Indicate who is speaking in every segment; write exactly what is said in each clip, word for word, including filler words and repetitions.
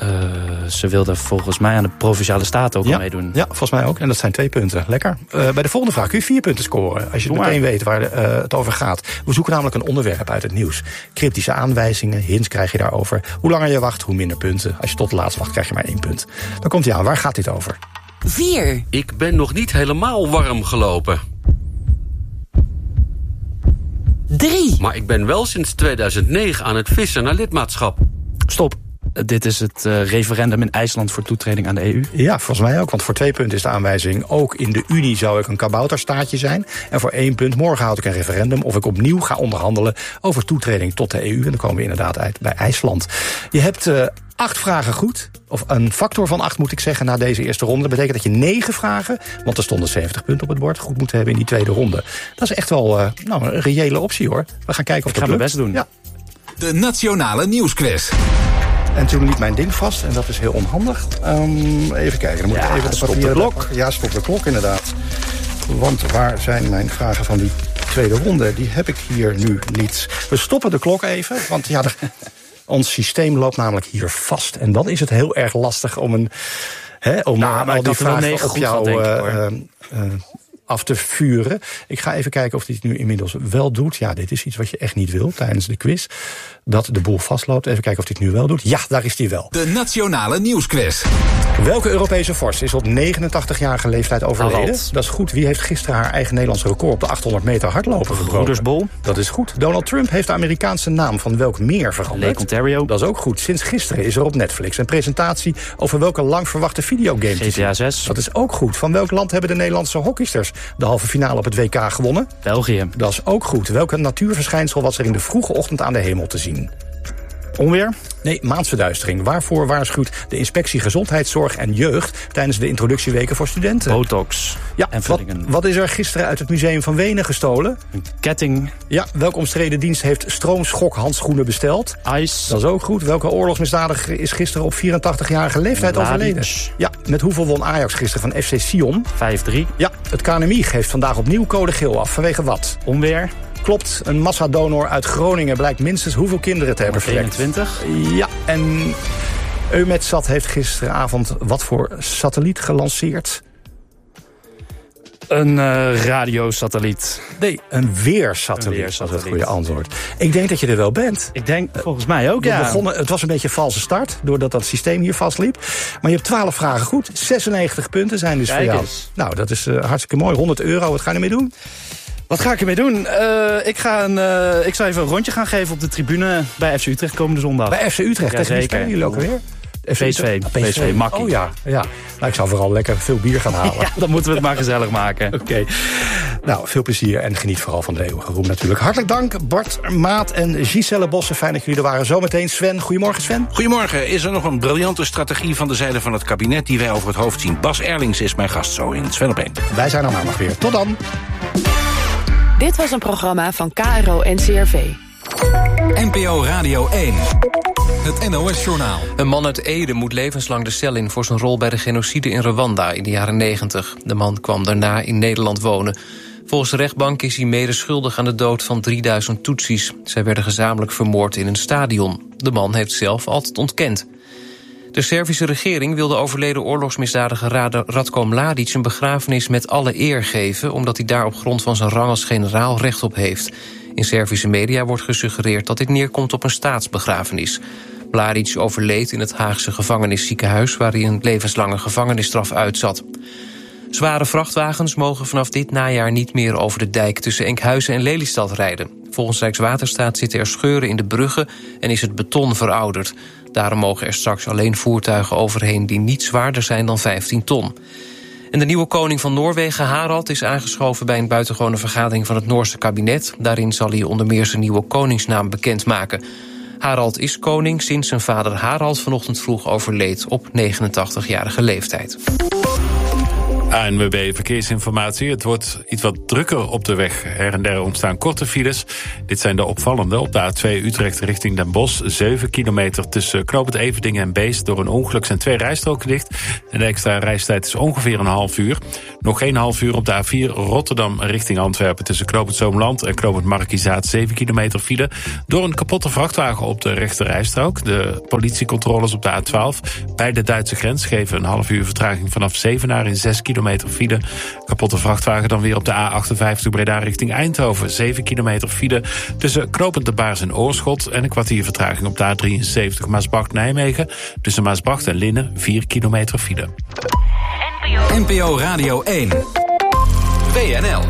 Speaker 1: Uh, ze wilden volgens mij aan de Provinciale Staten ook
Speaker 2: ja,
Speaker 1: al meedoen.
Speaker 2: Ja, volgens mij ook. En dat zijn twee punten. Lekker. Uh, bij de volgende vraag kun je vier punten scoren. Als je
Speaker 1: Doe
Speaker 2: meteen
Speaker 1: maar.
Speaker 2: weet waar de, uh, het over gaat. We zoeken namelijk een onderwerp uit het nieuws. Cryptische aanwijzingen, hints krijg je daarover. Hoe langer je wacht, hoe minder punten. Als je tot de laatste wacht, krijg je maar één punt. Dan komt hij aan. Waar gaat dit over?
Speaker 3: vier.
Speaker 4: Ik ben nog niet helemaal warm gelopen.
Speaker 3: drie.
Speaker 4: Maar ik ben wel sinds tweeduizend negen aan het vissen naar lidmaatschap.
Speaker 1: Stop. Uh, dit is het uh, referendum in IJsland voor toetreding aan de E U.
Speaker 2: Ja, volgens mij ook. Want voor twee punten is de aanwijzing... ook in de Unie zou ik een kabouterstaatje zijn. En voor één punt, morgen houd ik een referendum... of ik opnieuw ga onderhandelen over toetreding tot de E U. En dan komen we inderdaad uit bij IJsland. Je hebt uh, acht vragen goed. Of een factor van acht moet ik zeggen na deze eerste ronde. Dat betekent dat je negen vragen, want er stonden zeventig punten op het bord... goed moet hebben in die tweede ronde. Dat is echt wel uh, nou, een reële optie, hoor. We gaan kijken of
Speaker 1: ik
Speaker 2: dat
Speaker 1: ga
Speaker 2: lukt.
Speaker 1: mijn best doen.
Speaker 2: Ja.
Speaker 5: De Nationale Nieuwsquiz.
Speaker 2: En toen liep mijn ding vast en dat is heel onhandig. Um, even kijken, dan moet
Speaker 1: ja,
Speaker 2: ik even de
Speaker 1: stop
Speaker 2: papieren...
Speaker 1: de klok.
Speaker 2: Ja, stop de klok inderdaad. Want waar zijn mijn vragen van die tweede ronde? Die heb ik hier nu niet. We stoppen de klok even, want ja, de, ons systeem loopt namelijk hier vast. En dan is het heel erg lastig om een... Hè, om
Speaker 1: nou, maar
Speaker 2: al die vragen op jou
Speaker 1: denk ik,
Speaker 2: uh, uh, af te vuren. Ik ga even kijken of hij het nu inmiddels wel doet. Ja, dit is iets wat je echt niet wil tijdens de quiz. Dat de boel vastloopt. Even kijken of hij het nu wel doet. Ja, daar is hij wel.
Speaker 5: De Nationale Nieuwsquiz.
Speaker 2: Welke Europese vorst is op negenentachtigjarige leeftijd overleden?
Speaker 1: Harald.
Speaker 2: Dat is goed. Wie heeft gisteren haar eigen Nederlandse record op de achthonderd meter hardlopen gebroken?
Speaker 1: Broedersbol.
Speaker 2: Dat is goed. Donald Trump heeft de Amerikaanse naam van welk meer veranderd?
Speaker 1: Lake Ontario.
Speaker 2: Dat is ook goed. Sinds gisteren is er op Netflix een presentatie over welke lang verwachte videogame te
Speaker 1: G T A
Speaker 2: zien.
Speaker 1: zes.
Speaker 2: Dat is ook goed. Van welk land hebben de Nederlandse hockeysters de halve finale op het W K gewonnen?
Speaker 1: België.
Speaker 2: Dat is ook goed. Welke natuurverschijnsel was er in de vroege ochtend aan de hemel te zien?
Speaker 1: Onweer?
Speaker 2: Nee, maansverduistering. Waarvoor waarschuwt de Inspectie Gezondheidszorg en Jeugd tijdens de introductieweken voor studenten?
Speaker 1: Botox.
Speaker 2: Ja,
Speaker 1: en
Speaker 2: wat,
Speaker 1: vullingen.
Speaker 2: wat is er gisteren uit het Museum van Wenen gestolen?
Speaker 1: Een ketting.
Speaker 2: Ja, welke omstreden dienst heeft stroomschokhandschoenen besteld?
Speaker 1: Ice.
Speaker 2: Dat is ook goed. Welke oorlogsmisdadiger is gisteren op vierentachtigjarige leeftijd
Speaker 1: Mladic.
Speaker 2: overleden? Ja, met hoeveel won Ajax gisteren van F C Sion?
Speaker 1: vijf drie.
Speaker 2: Ja, het K N M I geeft vandaag opnieuw code geel af. Vanwege wat?
Speaker 1: Onweer.
Speaker 2: Klopt, een massadonor uit Groningen blijkt minstens hoeveel kinderen te hebben verwekt.
Speaker 1: eenentwintig.
Speaker 2: Ja, en EUMETSAT heeft gisteravond wat voor satelliet gelanceerd?
Speaker 1: Een uh, radiosatelliet.
Speaker 2: Nee, een weersatelliet.
Speaker 1: Een weersatelliet.
Speaker 2: Dat is het goede antwoord. Ik denk dat je er wel bent.
Speaker 1: Ik denk volgens mij ook,
Speaker 2: We
Speaker 1: ja.
Speaker 2: begonnen, het was een beetje een valse start, doordat dat systeem hier vastliep. Maar je hebt twaalf vragen goed. zesennegentig punten zijn dus
Speaker 1: Kijk
Speaker 2: voor jou.
Speaker 1: eens.
Speaker 2: Nou, dat is uh, hartstikke mooi. honderd euro, wat ga je ermee doen?
Speaker 1: Wat ga ik ermee doen? Uh, ik, ga een, uh, ik zal even een rondje gaan geven op de tribune bij F C Utrecht komende zondag.
Speaker 2: Bij F C Utrecht,
Speaker 1: Ja,
Speaker 2: tegen wie
Speaker 1: zeker.
Speaker 2: spelen jullie ook weer?
Speaker 1: P S V. P S V, makkie.
Speaker 2: Oh ja, ja. Nou, ik zou vooral lekker veel bier gaan halen.
Speaker 1: Ja, dan moeten we het maar gezellig maken.
Speaker 2: Oké. Okay. Nou, veel plezier en geniet vooral van de eeuwige roem natuurlijk. Hartelijk dank Bart, Maat en Giselle Bossen. Fijn dat jullie er waren. Zometeen Sven. Goedemorgen Sven.
Speaker 6: Goedemorgen. Is er nog een briljante strategie van de zijde van het kabinet die wij over het hoofd zien? Bas Erlings is mijn gast zo in Sven op één.
Speaker 2: Wij zijn er maandag weer. Tot dan.
Speaker 3: Dit was een programma van K R O N C R V.
Speaker 5: N P O Radio één. Het N O S-journaal.
Speaker 7: Een man uit Ede moet levenslang de cel in voor zijn rol bij de genocide in Rwanda in de jaren negentig. De man kwam daarna in Nederland wonen. Volgens de rechtbank is hij mede schuldig aan de dood van drieduizend Tutsis. Zij werden gezamenlijk vermoord in een stadion. De man heeft zelf altijd ontkend. De Servische regering wil de overleden oorlogsmisdadiger Ratko Mladic een begrafenis met alle eer geven, omdat hij daar op grond van zijn rang als generaal recht op heeft. In Servische media wordt gesuggereerd dat dit neerkomt op een staatsbegrafenis. Mladic overleed in het Haagse gevangenisziekenhuis, waar hij een levenslange gevangenisstraf uitzat. Zware vrachtwagens mogen vanaf dit najaar niet meer over de dijk tussen Enkhuizen en Lelystad rijden. Volgens Rijkswaterstaat zitten er scheuren in de bruggen en is het beton verouderd. Daarom mogen er straks alleen voertuigen overheen die niet zwaarder zijn dan vijftien ton. En de nieuwe koning van Noorwegen, Harald, is aangeschoven bij een buitengewone vergadering van het Noorse kabinet. Daarin zal hij onder meer zijn nieuwe koningsnaam bekendmaken. Harald is koning sinds zijn vader Harald vanochtend vroeg overleed op negenentachtigjarige leeftijd.
Speaker 8: A N W B Verkeersinformatie. Het wordt iets wat drukker op de weg. Her en der ontstaan korte files. Dit zijn de opvallende. Op de A twee Utrecht richting Den Bosch. zeven kilometer tussen Knoopend Everdingen en Beest. Door een ongeluk zijn twee rijstroken dicht. En de extra reistijd is ongeveer een half uur. Nog geen half uur op de A vier Rotterdam richting Antwerpen. Tussen Knoopend Zoomland en Knoopend Markizaat. zeven kilometer file. Door een kapotte vrachtwagen op de rechte rijstrook. De politiecontroles op de A twaalf. Bij de Duitse grens geven een half uur vertraging vanaf Zevenaar in zes kilometer file. Kapotte vrachtwagen dan weer op de A achtenvijftig Breda richting Eindhoven. zeven kilometer file tussen Knopend de Baars en Oorschot. En een kwartier vertraging op de A drieënzeventig Maasbracht-Nijmegen. Tussen Maasbracht en Linnen vier kilometer file.
Speaker 5: N P O Radio één. W N L.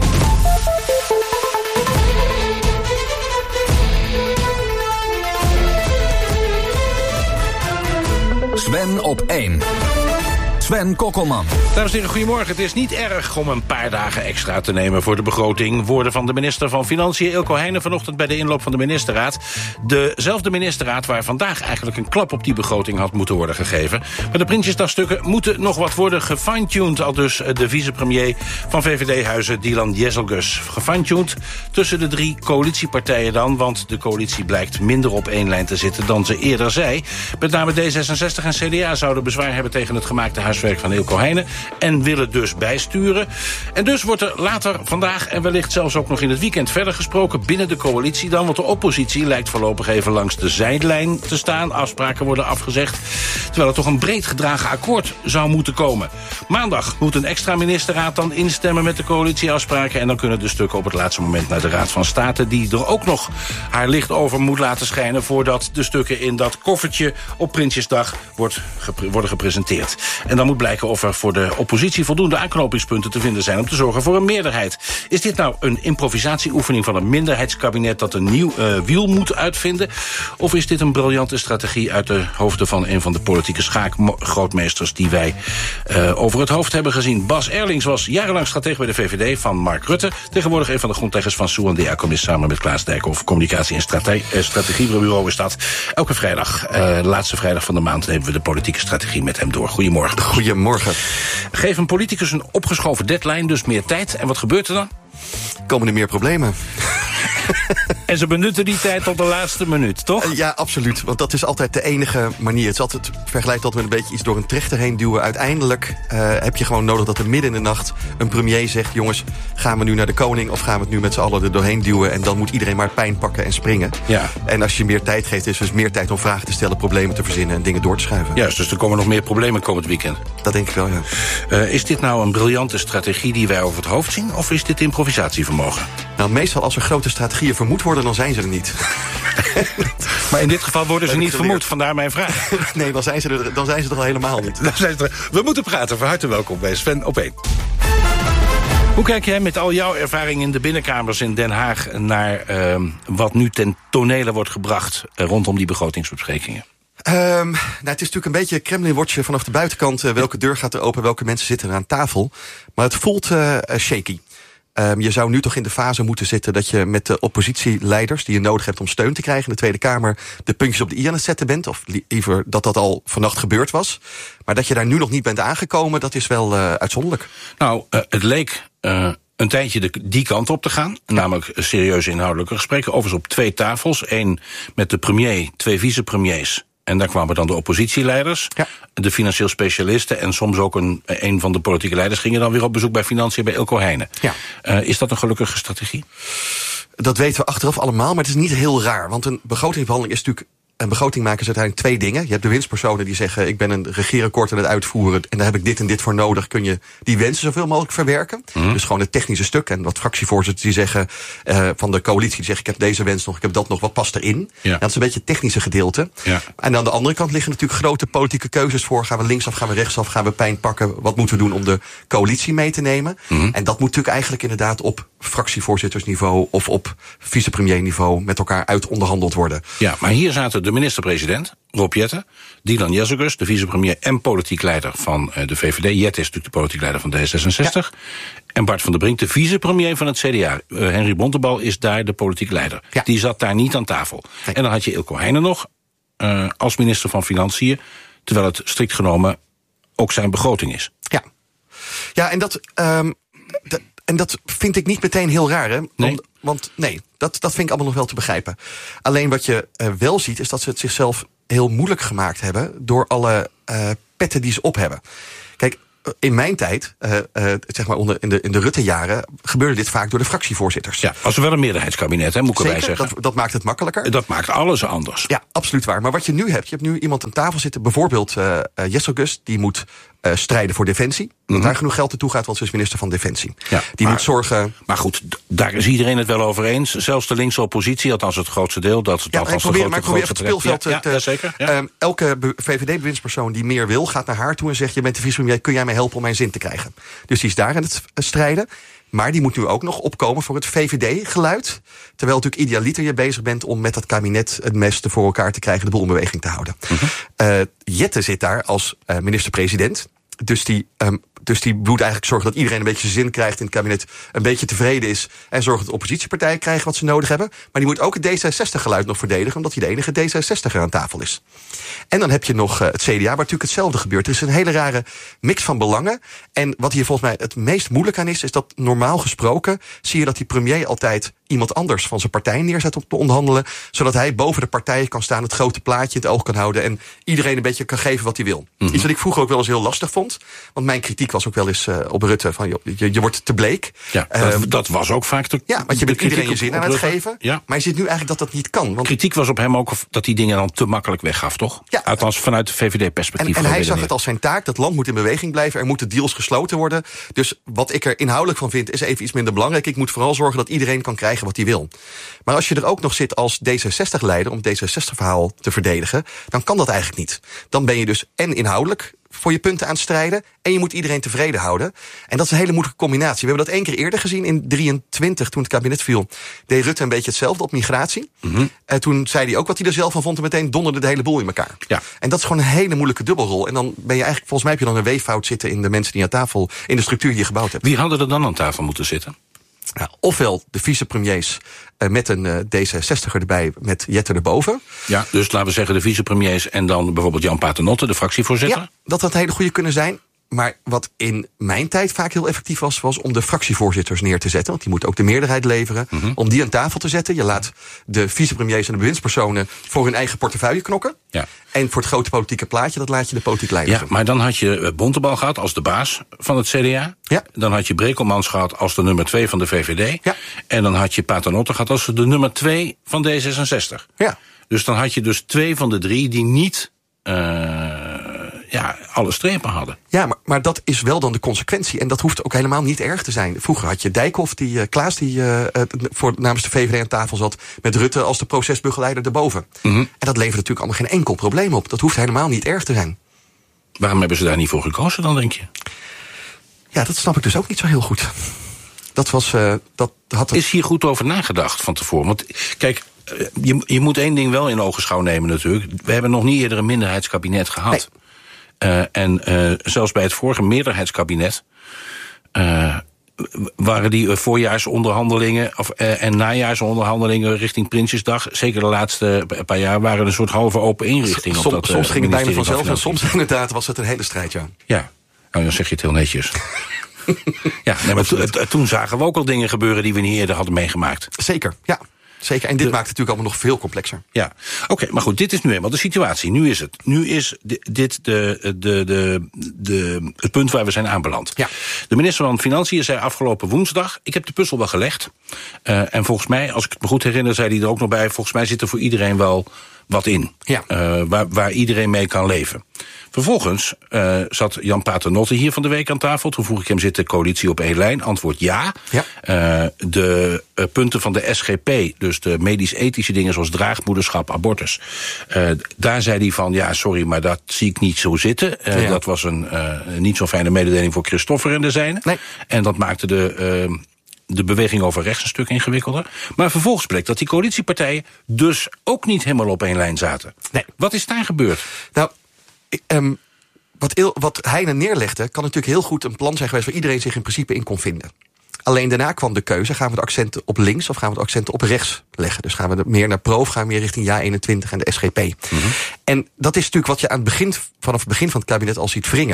Speaker 5: Sven op één. Sven Kokkelman.
Speaker 6: Dames en heren, goedemorgen. Het is niet erg om een paar dagen extra te nemen voor de begroting. Woorden van de minister van Financiën, Eelco Heijnen, vanochtend bij de inloop van de ministerraad. Dezelfde ministerraad waar vandaag eigenlijk een klap op die begroting had moeten worden gegeven. Maar de Prinsjesdagstukken moeten nog wat worden gefine-tuned, al dus de vicepremier van V V D-huizen, Dylan Jezelgus. Gefine-tuned tussen de drie coalitiepartijen dan, want de coalitie blijkt minder op één lijn te zitten dan ze eerder zei. Met name D zesenzestig en C D A zouden bezwaar hebben tegen het gemaakte huiswerk van Eelco Heijnen en willen dus bijsturen. En dus wordt er later vandaag en wellicht zelfs ook nog in het weekend verder gesproken binnen de coalitie dan, want de oppositie lijkt voorlopig even langs de zijlijn te staan. Afspraken worden afgezegd, terwijl er toch een breed gedragen akkoord zou moeten komen. Maandag moet een extra ministerraad dan instemmen met de coalitieafspraken en dan kunnen de stukken op het laatste moment naar de Raad van State, die er ook nog haar licht over moet laten schijnen voordat de stukken in dat koffertje op Prinsjesdag wordt gepre- worden gepresenteerd. En dan moet blijken of er voor de oppositie voldoende aanknopingspunten te vinden zijn om te zorgen voor een meerderheid. Is dit nou een improvisatieoefening van een minderheidskabinet dat een nieuw uh, wiel moet uitvinden? Of is dit een briljante strategie uit de hoofden van een van de politieke schaakgrootmeesters die wij uh, over het hoofd hebben gezien? Bas Erlings was jarenlang stratege bij de V V D van Mark Rutte. Tegenwoordig een van de grondleggers van Soe en D A-commis samen met Klaas Dijkhoff. Communicatie- en strate- uh, strategiebureau is dat. Elke vrijdag, uh, de laatste vrijdag van de maand, nemen we de politieke strategie met hem door. Goedemorgen.
Speaker 9: Goedemorgen.
Speaker 6: Geef een politicus een opgeschoven deadline, dus meer tijd. En wat gebeurt er dan?
Speaker 9: Komen er meer problemen.
Speaker 6: En ze benutten die tijd tot de laatste minuut, toch?
Speaker 9: Uh, ja, absoluut. Want dat is altijd de enige manier. Het is altijd vergelijkt dat met een beetje iets door een trechter heen duwen. Uiteindelijk uh, heb je gewoon nodig dat er midden in de nacht een premier zegt: jongens, gaan we nu naar de koning of gaan we het nu met z'n allen er doorheen duwen? En dan moet iedereen maar pijn pakken en springen.
Speaker 6: Ja.
Speaker 9: En als je meer tijd geeft, is dus meer tijd om vragen te stellen, problemen te verzinnen en dingen door te schuiven.
Speaker 6: Juist, dus er komen nog meer problemen komend weekend.
Speaker 9: Dat denk ik wel, ja.
Speaker 6: Uh, is dit nou een briljante strategie die wij over het hoofd zien? Of is dit improvisatievermogen?
Speaker 9: Nou, meestal als er grote strategieën vermoed worden, dan zijn ze er niet.
Speaker 6: Maar in dit geval worden ze niet vermoed, vandaar mijn vraag.
Speaker 9: Nee, dan zijn ze er, dan zijn ze er al helemaal niet.
Speaker 6: Dan zijn ze er. We moeten praten, van harte welkom bij Sven op één. Hoe kijk jij met al jouw ervaring in de binnenkamers in Den Haag naar uh, wat nu ten tonele wordt gebracht uh, rondom die begrotingsbesprekingen?
Speaker 9: Um, nou, het is natuurlijk een beetje Kremlin-watchen vanaf de buitenkant. Uh, welke deur gaat er open, welke mensen zitten er aan tafel. Maar het voelt uh, shaky. Um, je zou nu toch in de fase moeten zitten dat je met de oppositieleiders die je nodig hebt om steun te krijgen in de Tweede Kamer de puntjes op de i aan het zetten bent. Of liever dat dat al vannacht gebeurd was. Maar dat je daar nu nog niet bent aangekomen, dat is wel uh, uitzonderlijk.
Speaker 6: Nou, uh, het leek uh, een tijdje de, die kant op te gaan. Namelijk serieuze inhoudelijke gesprekken. Overigens op twee tafels. Eén met de premier, twee vicepremiers. En daar kwamen dan de oppositieleiders, ja. de financieel specialisten en soms ook een, een van de politieke leiders gingen dan weer op bezoek bij Financiën bij Eelco Heijnen. Ja. Uh, is dat een gelukkige strategie?
Speaker 9: Dat weten we achteraf allemaal, maar het is niet heel raar. Want een begrotingsbehandeling is natuurlijk... Een begroting maken is uiteindelijk twee dingen. Je hebt de winstpersonen die zeggen: ik ben een regeerakkoord aan het uitvoeren en daar heb ik dit en dit voor nodig. Kun je die wensen zoveel mogelijk verwerken? Mm. Dus gewoon het technische stuk. En wat fractievoorzitters die zeggen uh, van de coalitie die zeggen: ik heb deze wens nog, ik heb dat nog, wat past erin? Ja. Dat is een beetje het technische gedeelte. Ja. En aan de andere kant liggen natuurlijk grote politieke keuzes voor. Gaan we linksaf, gaan we rechtsaf, gaan we pijn pakken? Wat moeten we doen om de coalitie mee te nemen? Mm. En dat moet natuurlijk eigenlijk inderdaad op fractievoorzittersniveau of op vicepremierniveau met elkaar uit onderhandeld worden.
Speaker 6: Ja, maar hier zaten de minister-president, Rob Jetten, Dylan Jezelgus, de vicepremier en politiek leider van de V V D. Jetten is natuurlijk de politiek leider van D zesenzestig. Ja. En Bart van der Brink, de vicepremier van het C D A. Uh, Henry Bontebal is daar de politiek leider. Ja. Die zat daar niet aan tafel. Nee. En dan had je Eelco Heijnen nog uh, als minister van Financiën, terwijl het strikt genomen ook zijn begroting is.
Speaker 9: Ja. Ja, en dat, um, d- en dat vind ik niet meteen heel raar, hè? Want
Speaker 6: Nee,
Speaker 9: want, nee dat, dat vind ik allemaal nog wel te begrijpen. Alleen wat je uh, wel ziet, is dat ze het zichzelf heel moeilijk gemaakt hebben door alle uh, petten die ze op hebben. Kijk, in mijn tijd, uh, uh, zeg maar onder, in de, in de Rutte-jaren, gebeurde dit vaak door de fractievoorzitters.
Speaker 6: Ja, was er wel een meerderheidskabinet, hè, moet ik erbij
Speaker 9: Zeker,
Speaker 6: zeggen.
Speaker 9: dat, dat maakt het makkelijker.
Speaker 6: Dat maakt alles anders.
Speaker 9: Ja, absoluut waar. Maar wat je nu hebt, je hebt nu iemand aan tafel zitten, bijvoorbeeld uh, uh, Jesselgus, die moet uh, strijden voor Defensie. Dat
Speaker 6: Mm-hmm.
Speaker 9: daar genoeg geld naartoe gaat, want ze is minister van Defensie.
Speaker 6: Ja,
Speaker 9: die
Speaker 6: maar,
Speaker 9: moet zorgen.
Speaker 6: Maar goed, d- daar is iedereen het wel over eens. Zelfs de linkse oppositie, althans het grootste deel. Dat,
Speaker 9: Ja,
Speaker 6: althans
Speaker 9: ik probeer,
Speaker 6: de
Speaker 9: maar ik
Speaker 6: grote,
Speaker 9: probeer even het speelveld
Speaker 6: ja,
Speaker 9: te...
Speaker 6: ja, ja, zeker. Ja.
Speaker 9: Um, elke be- V V D-bewindspersoon die meer wil, gaat naar haar toe en zegt: je bent de vicepremier, kun jij mij helpen om mijn zin te krijgen? Dus die is daar aan het strijden. Maar die moet nu ook nog opkomen voor het V V D-geluid. Terwijl natuurlijk idealiter je bezig bent om met dat kabinet het meeste voor elkaar te krijgen, de boel in beweging te houden. Mm-hmm. Uh, Jette zit daar als uh, minister-president. Dus die, um, dus die moet eigenlijk zorgen dat iedereen een beetje zijn zin krijgt in het kabinet, een beetje tevreden is en zorgt dat de oppositiepartijen krijgen wat ze nodig hebben. Maar die moet ook het D zesenzestig-geluid nog verdedigen, omdat hij de enige D zesenzestiger aan tafel is. En dan heb je nog uh, het C D A, waar natuurlijk hetzelfde gebeurt. Er is een hele rare mix van belangen. En wat hier volgens mij het meest moeilijk aan is, is dat normaal gesproken zie je dat die premier altijd iemand anders van zijn partij neerzet om te onderhandelen, zodat hij boven de partijen kan staan, het grote plaatje in het oog kan houden en iedereen een beetje kan geven wat hij wil. Mm-hmm. Iets wat ik vroeger ook wel eens heel lastig vond. Want mijn kritiek was ook wel eens uh, op Rutte van, joh, je, je wordt te bleek.
Speaker 6: Ja, uh, dat, dat was ook vaak de
Speaker 9: Ja, want je bent iedereen je zin aan het geven.
Speaker 6: Ja.
Speaker 9: Maar je ziet nu eigenlijk dat dat niet kan. Want
Speaker 6: kritiek was op hem ook dat hij dingen dan te makkelijk weggaf, toch?
Speaker 9: Ja.
Speaker 6: Althans vanuit de V V D-perspectief.
Speaker 9: En, en hij zag het als zijn taak, dat land moet in beweging blijven, er moeten deals gesloten worden. Dus wat ik er inhoudelijk van vind, is even iets minder belangrijk. Ik moet vooral zorgen dat iedereen kan krijgen wat hij wil. Maar als je er ook nog zit als D zesenzestig-leider om het D zesenzestig-verhaal te verdedigen, dan kan dat eigenlijk niet. Dan ben je dus en inhoudelijk voor je punten aan het strijden en je moet iedereen tevreden houden. En dat is een hele moeilijke combinatie. We hebben dat één keer eerder gezien in drieëntwintig, toen het kabinet viel. Deed Rutte een beetje hetzelfde op migratie. Mm-hmm. En toen zei hij ook wat hij er zelf van vond en meteen donderde de hele boel in elkaar. Ja. En dat is gewoon een hele moeilijke dubbelrol. En dan ben je eigenlijk, volgens mij heb je dan een weeffout zitten in de mensen die aan tafel, in de structuur die je gebouwd hebt.
Speaker 6: Wie hadden er dan aan tafel moeten zitten?
Speaker 9: Nou, ofwel de vicepremiers uh, met een uh, D zesenzestiger erbij, met Jette erboven.
Speaker 6: Ja, dus laten we zeggen de vicepremiers en dan bijvoorbeeld Jan Paternotte, de fractievoorzitter.
Speaker 9: Ja, dat had hele goede kunnen zijn. Maar wat in mijn tijd vaak heel effectief was, was om de fractievoorzitters neer te zetten. Want die moeten ook de meerderheid leveren. Mm-hmm. Om die aan tafel te zetten. Je laat de vicepremiers en de bewindspersonen voor hun eigen portefeuille knokken. Ja. En voor het grote politieke plaatje, dat laat je de politiek leiden.
Speaker 6: Ja, maar dan had je Bontebal gehad als de baas van het C D A. Ja. Dan had je Brekelmans gehad als de nummer twee van de V V D. Ja. En dan had je Paternotte gehad als de nummer twee van D zesenzestig. Ja. Dus dan had je dus twee van de drie die niet Uh, ja, alle strepen hadden.
Speaker 9: Ja, maar, maar dat is wel dan de consequentie. En dat hoeft ook helemaal niet erg te zijn. Vroeger had je Dijkhoff, die, uh, Klaas, die uh, voor, namens de V V D aan tafel zat, met Rutte als de procesbegeleider erboven. Mm-hmm. En dat levert natuurlijk allemaal geen enkel probleem op. Dat hoeft helemaal niet erg te zijn.
Speaker 6: Waarom hebben ze daar niet voor gekozen dan, denk je?
Speaker 9: Ja, dat snap ik dus ook niet zo heel goed. Dat was, uh, dat had het...
Speaker 6: Is hier goed over nagedacht van tevoren? Want kijk, Je, je moet één ding wel in ogenschouw nemen natuurlijk. We hebben nog niet eerder een minderheidskabinet gehad. Nee. Uh, en uh, zelfs bij het vorige meerderheidskabinet Uh, waren die uh, voorjaarsonderhandelingen of, uh, en najaarsonderhandelingen richting Prinsjesdag, zeker de laatste paar jaar, waren een soort halve open inrichting.
Speaker 9: Som,
Speaker 6: op dat, uh,
Speaker 9: soms ging het bijna vanzelf en soms inderdaad was het een hele strijd, ja.
Speaker 6: Ja, nou, dan zeg je het heel netjes. Ja, nee, maar to, to, toen zagen we ook al dingen gebeuren die we niet eerder hadden meegemaakt.
Speaker 9: Zeker, ja. Zeker, en dit de, maakt het natuurlijk allemaal nog veel complexer.
Speaker 6: Ja, oké, okay, maar goed, dit is nu eenmaal de situatie. Nu is het. Nu is dit de, de, de, de, het punt waar we zijn aanbeland. Ja. De minister van Financiën zei afgelopen woensdag, ik heb de puzzel wel gelegd. Uh, en volgens mij, als ik het me goed herinner, zei hij er ook nog bij, volgens mij zit er voor iedereen wel wat in. Ja. Uh, waar, waar iedereen mee kan leven. Vervolgens uh, zat Jan Paternotte hier van de week aan tafel. Toen vroeg ik hem, zit de coalitie op één lijn? Antwoord ja. ja. Uh, de uh, punten van de S G P, dus de medisch-ethische dingen zoals draagmoederschap, abortus. Uh, daar zei hij van, ja, sorry, maar dat zie ik niet zo zitten. Uh, ja. Dat was een uh, niet zo fijne mededeling voor Christoffer en de zijne. Nee. En dat maakte de Uh, de beweging over rechts een stuk ingewikkelder. Maar vervolgens bleek dat die coalitiepartijen dus ook niet helemaal op één lijn zaten. Nee. Wat is daar gebeurd?
Speaker 9: Nou, um, wat, il, wat Heine neerlegde, kan natuurlijk heel goed een plan zijn geweest waar iedereen zich in principe in kon vinden. Alleen daarna kwam de keuze, gaan we de accenten op links of gaan we de accenten op rechts leggen? Dus gaan we meer naar pro of gaan we meer richting Ja eenentwintig en de S G P? Mm-hmm. En dat is natuurlijk wat je aan het begin, vanaf het begin van het kabinet al ziet wringen.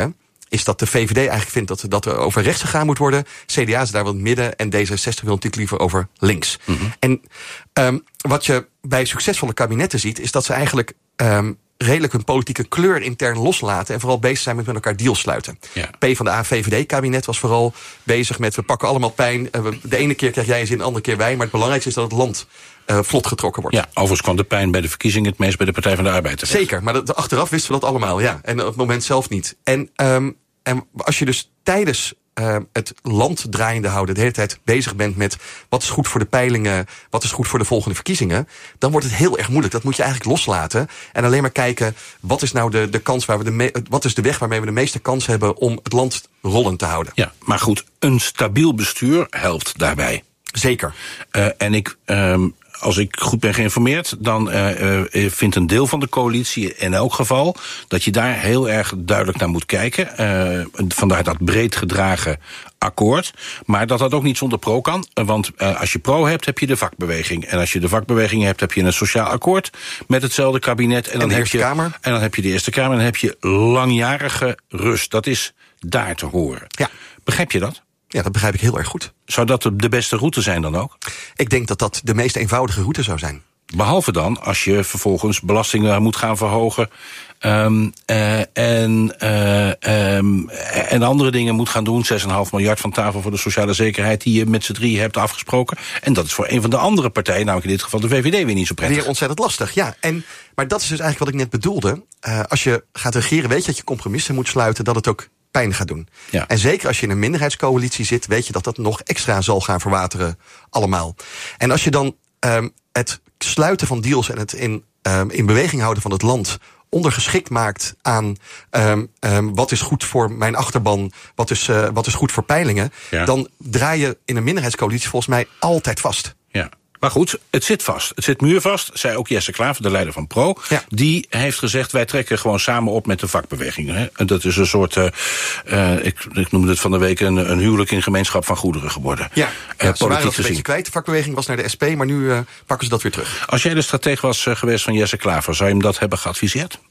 Speaker 9: is dat de V V D eigenlijk vindt dat, dat er over rechts gegaan moet worden. C D A is daar wel in het midden en D zesenzestig wil natuurlijk liever over links. Mm-hmm. En um, wat je bij succesvolle kabinetten ziet, is dat ze eigenlijk um, redelijk hun politieke kleur intern loslaten en vooral bezig zijn met met elkaar deals sluiten. Ja. PvdA, V V D-kabinet was vooral bezig met we pakken allemaal pijn. De ene keer krijg jij een zin, de andere keer wij. Maar het belangrijkste is dat het land uh, vlot getrokken wordt.
Speaker 6: Ja, overigens kwam de pijn bij de verkiezingen het meest bij de Partij van de Arbeid terecht.
Speaker 9: Zeker, maar dat, achteraf wisten we dat allemaal, ja. En op het moment zelf niet. En, um, en als je dus tijdens Uh, het land draaiende houden, de hele tijd bezig bent met wat is goed voor de peilingen, wat is goed voor de volgende verkiezingen, dan wordt het heel erg moeilijk. Dat moet je eigenlijk loslaten en alleen maar kijken wat is nou de, de kans waar we de me- wat is de weg waarmee we de meeste kans hebben om het land rollend te houden.
Speaker 6: Ja, maar goed, een stabiel bestuur helpt daarbij.
Speaker 9: Zeker.
Speaker 6: Uh, en ik, um, als ik goed ben geïnformeerd, dan uh, uh, vindt een deel van de coalitie in elk geval dat je daar heel erg duidelijk naar moet kijken. Uh, vandaar dat breed gedragen akkoord. Maar dat dat ook niet zonder pro kan. Want uh, als je pro hebt, heb je de vakbeweging. En als je de vakbeweging hebt, heb je een sociaal akkoord met hetzelfde kabinet. En,
Speaker 9: en
Speaker 6: dan
Speaker 9: de
Speaker 6: heb
Speaker 9: Eerste
Speaker 6: je,
Speaker 9: Kamer.
Speaker 6: En dan heb je de Eerste Kamer en dan heb je langjarige rust. Dat is daar te horen.
Speaker 9: Ja.
Speaker 6: Begrijp je dat?
Speaker 9: Ja, dat begrijp ik heel erg goed.
Speaker 6: Zou dat de beste route zijn dan ook?
Speaker 9: Ik denk dat dat de meest eenvoudige route zou zijn.
Speaker 6: Behalve dan als je vervolgens belastingen moet gaan verhogen Um, uh, en, uh, um, en andere dingen moet gaan doen. zes komma vijf miljard van tafel voor de sociale zekerheid die je met z'n drieën hebt afgesproken. En dat is voor een van de andere partijen, namelijk in dit geval de V V D, weer niet zo prettig.
Speaker 9: Weer ontzettend lastig, ja. En, maar dat is dus eigenlijk wat ik net bedoelde. Uh, als je gaat regeren, weet je dat je compromissen moet sluiten, dat het ook pijn gaat doen. Ja. En zeker als je in een minderheidscoalitie zit, weet je dat dat nog extra zal gaan verwateren allemaal. En als je dan um, het sluiten van deals en het in, um, in beweging houden van het land ondergeschikt maakt aan um, um, wat is goed voor mijn achterban, wat is, uh, wat is goed voor peilingen, ja. dan draai je in een minderheidscoalitie volgens mij altijd vast.
Speaker 6: Ja. Maar goed, het zit vast. Het zit muurvast, zei ook Jesse Klaver, de leider van Pro. Ja. Die heeft gezegd, wij trekken gewoon samen op met de vakbeweging. Hè. En dat is een soort, uh, uh, ik, ik noemde het van de week, een, een huwelijk in gemeenschap van goederen geworden.
Speaker 9: Ja, ja uh, ze waren dat een beetje kwijt. De vakbeweging was naar de S P, maar nu uh, pakken ze dat weer terug.
Speaker 6: Als jij de strateeg was uh, geweest van Jesse Klaver, zou je hem dat hebben geadviseerd?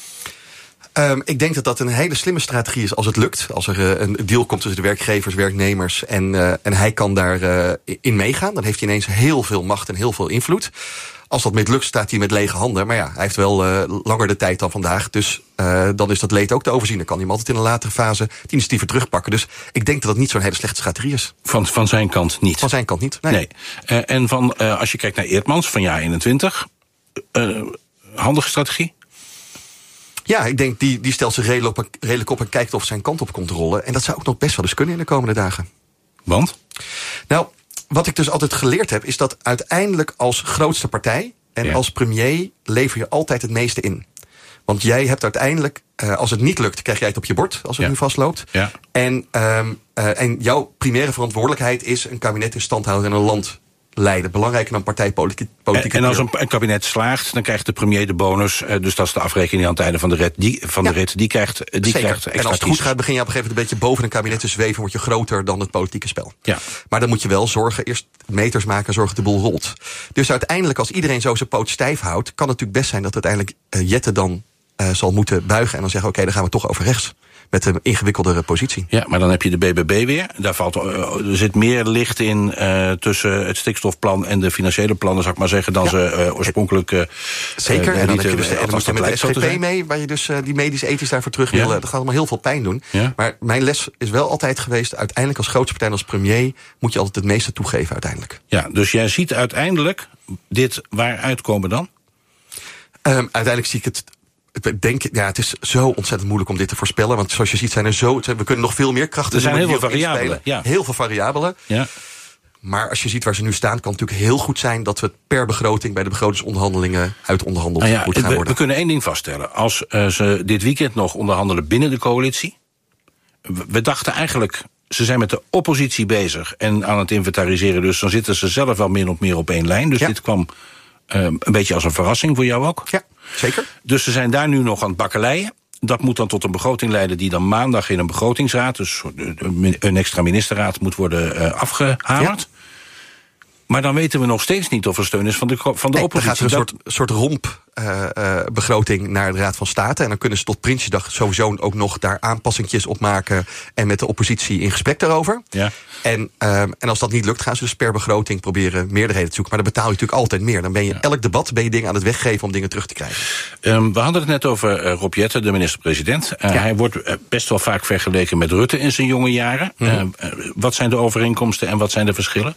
Speaker 9: Um, ik denk dat dat een hele slimme strategie is als het lukt. Als er uh, een deal komt tussen de werkgevers, werknemers en, uh, en hij kan daar uh, in meegaan. Dan heeft hij ineens heel veel macht en heel veel invloed. Als dat mislukt, staat hij met lege handen. Maar ja, hij heeft wel uh, langer de tijd dan vandaag. Dus uh, dan is dat leed ook te overzien. Dan kan hij hem altijd in een latere fase die initiatieven terugpakken. Dus ik denk dat dat niet zo'n hele slechte strategie is.
Speaker 6: Van, van zijn kant niet?
Speaker 9: Van zijn kant niet, nee. nee.
Speaker 6: Uh, en van, uh, als je kijkt naar Eertmans van jaar eenentwintig. Uh, handige strategie?
Speaker 9: Ja, ik denk, die, die stelt zich redelijk op, redelijk op en kijkt of zijn kant op komt rollen. En dat zou ook nog best wel eens kunnen in de komende dagen.
Speaker 6: Want?
Speaker 9: Nou, wat ik dus altijd geleerd heb, is dat uiteindelijk als grootste partij en ja. als premier lever je altijd het meeste in. Want jij hebt uiteindelijk, uh, als het niet lukt, krijg jij het op je bord, als het ja. nu vastloopt. Ja. En, um, uh, en jouw primaire verantwoordelijkheid is een kabinet in stand houden en een land leiden. Belangrijker dan partijpolitiek.
Speaker 6: En, en als een, een kabinet slaagt, dan krijgt de premier de bonus. Uh, dus dat is de afrekening aan het einde van de rit. Die, van ja. de rit, die krijgt, die krijgt extra.
Speaker 9: En als het goed gaat, begin je op een gegeven moment een beetje boven een kabinet te zweven, word je groter dan het politieke spel.
Speaker 6: Ja.
Speaker 9: Maar dan moet je wel zorgen, eerst meters maken, zorgen dat de boel rolt. Dus uiteindelijk, als iedereen zo zijn poot stijf houdt, kan het natuurlijk best zijn dat uiteindelijk uh, Jette dan uh, zal moeten buigen en dan zeggen, oké, okay, dan gaan we toch over rechts. Met een ingewikkeldere positie.
Speaker 6: Ja, maar dan heb je de B B B weer. Daar valt, er zit meer licht in uh, tussen het stikstofplan en de financiële plannen, zou ik maar zeggen, dan ja. ze uh, oorspronkelijk. Uh,
Speaker 9: Zeker, uh, en dan heb je dus de, en dan moet je met de S G P mee, waar je dus uh, die medisch-ethisch daarvoor terug wil. Ja. Dat gaat allemaal heel veel pijn doen. Ja. Maar mijn les is wel altijd geweest, uiteindelijk als grootste partij en als premier moet je altijd het meeste toegeven uiteindelijk.
Speaker 6: Ja, dus jij ziet uiteindelijk dit waar uitkomen dan?
Speaker 9: Um, uiteindelijk zie ik het. Ik denk, ja, het is zo ontzettend moeilijk om dit te voorspellen. Want zoals je ziet zijn er zo. We kunnen nog veel meer krachten.
Speaker 6: Er zijn heel veel variabelen. Ja.
Speaker 9: Heel veel variabelen. Ja. Maar als je ziet waar ze nu staan, kan het natuurlijk heel goed zijn dat we het per begroting bij de begrotingsonderhandelingen uitonderhandeld nou ja, moeten gaan
Speaker 6: we,
Speaker 9: worden.
Speaker 6: We kunnen één ding vaststellen. Als uh, ze dit weekend nog onderhandelen binnen de coalitie. We, we dachten eigenlijk, ze zijn met de oppositie bezig en aan het inventariseren. Dus dan zitten ze zelf wel min of meer op één lijn. Dus ja. dit kwam uh, een beetje als een verrassing voor jou ook.
Speaker 9: Ja. Zeker.
Speaker 6: Dus ze zijn daar nu nog aan het bakkeleien. Dat moet dan tot een begroting leiden die dan maandag in een begrotingsraad, dus een extra ministerraad, moet worden uh, afgehamerd. Ja. Maar dan weten we nog steeds niet of er steun is van de, van de
Speaker 9: nee,
Speaker 6: oppositie.
Speaker 9: Dan gaat er een soort, soort rompbegroting uh, uh, naar de Raad van State. En dan kunnen ze tot Prinsjesdag sowieso ook nog daar aanpassingjes op maken. En met de oppositie in gesprek daarover. Ja. En, um, en als dat niet lukt, gaan ze dus per begroting proberen meerderheden te zoeken. Maar dan betaal je natuurlijk altijd meer. Dan ben je ja. elk debat ben je dingen aan het weggeven om dingen terug te krijgen.
Speaker 6: Um, we hadden het net over uh, Rob Jetten, de minister-president. Uh, ja. Hij wordt uh, best wel vaak vergeleken met Rutte in zijn jonge jaren. Mm-hmm. Uh, uh, wat zijn de overeenkomsten en wat zijn de verschillen?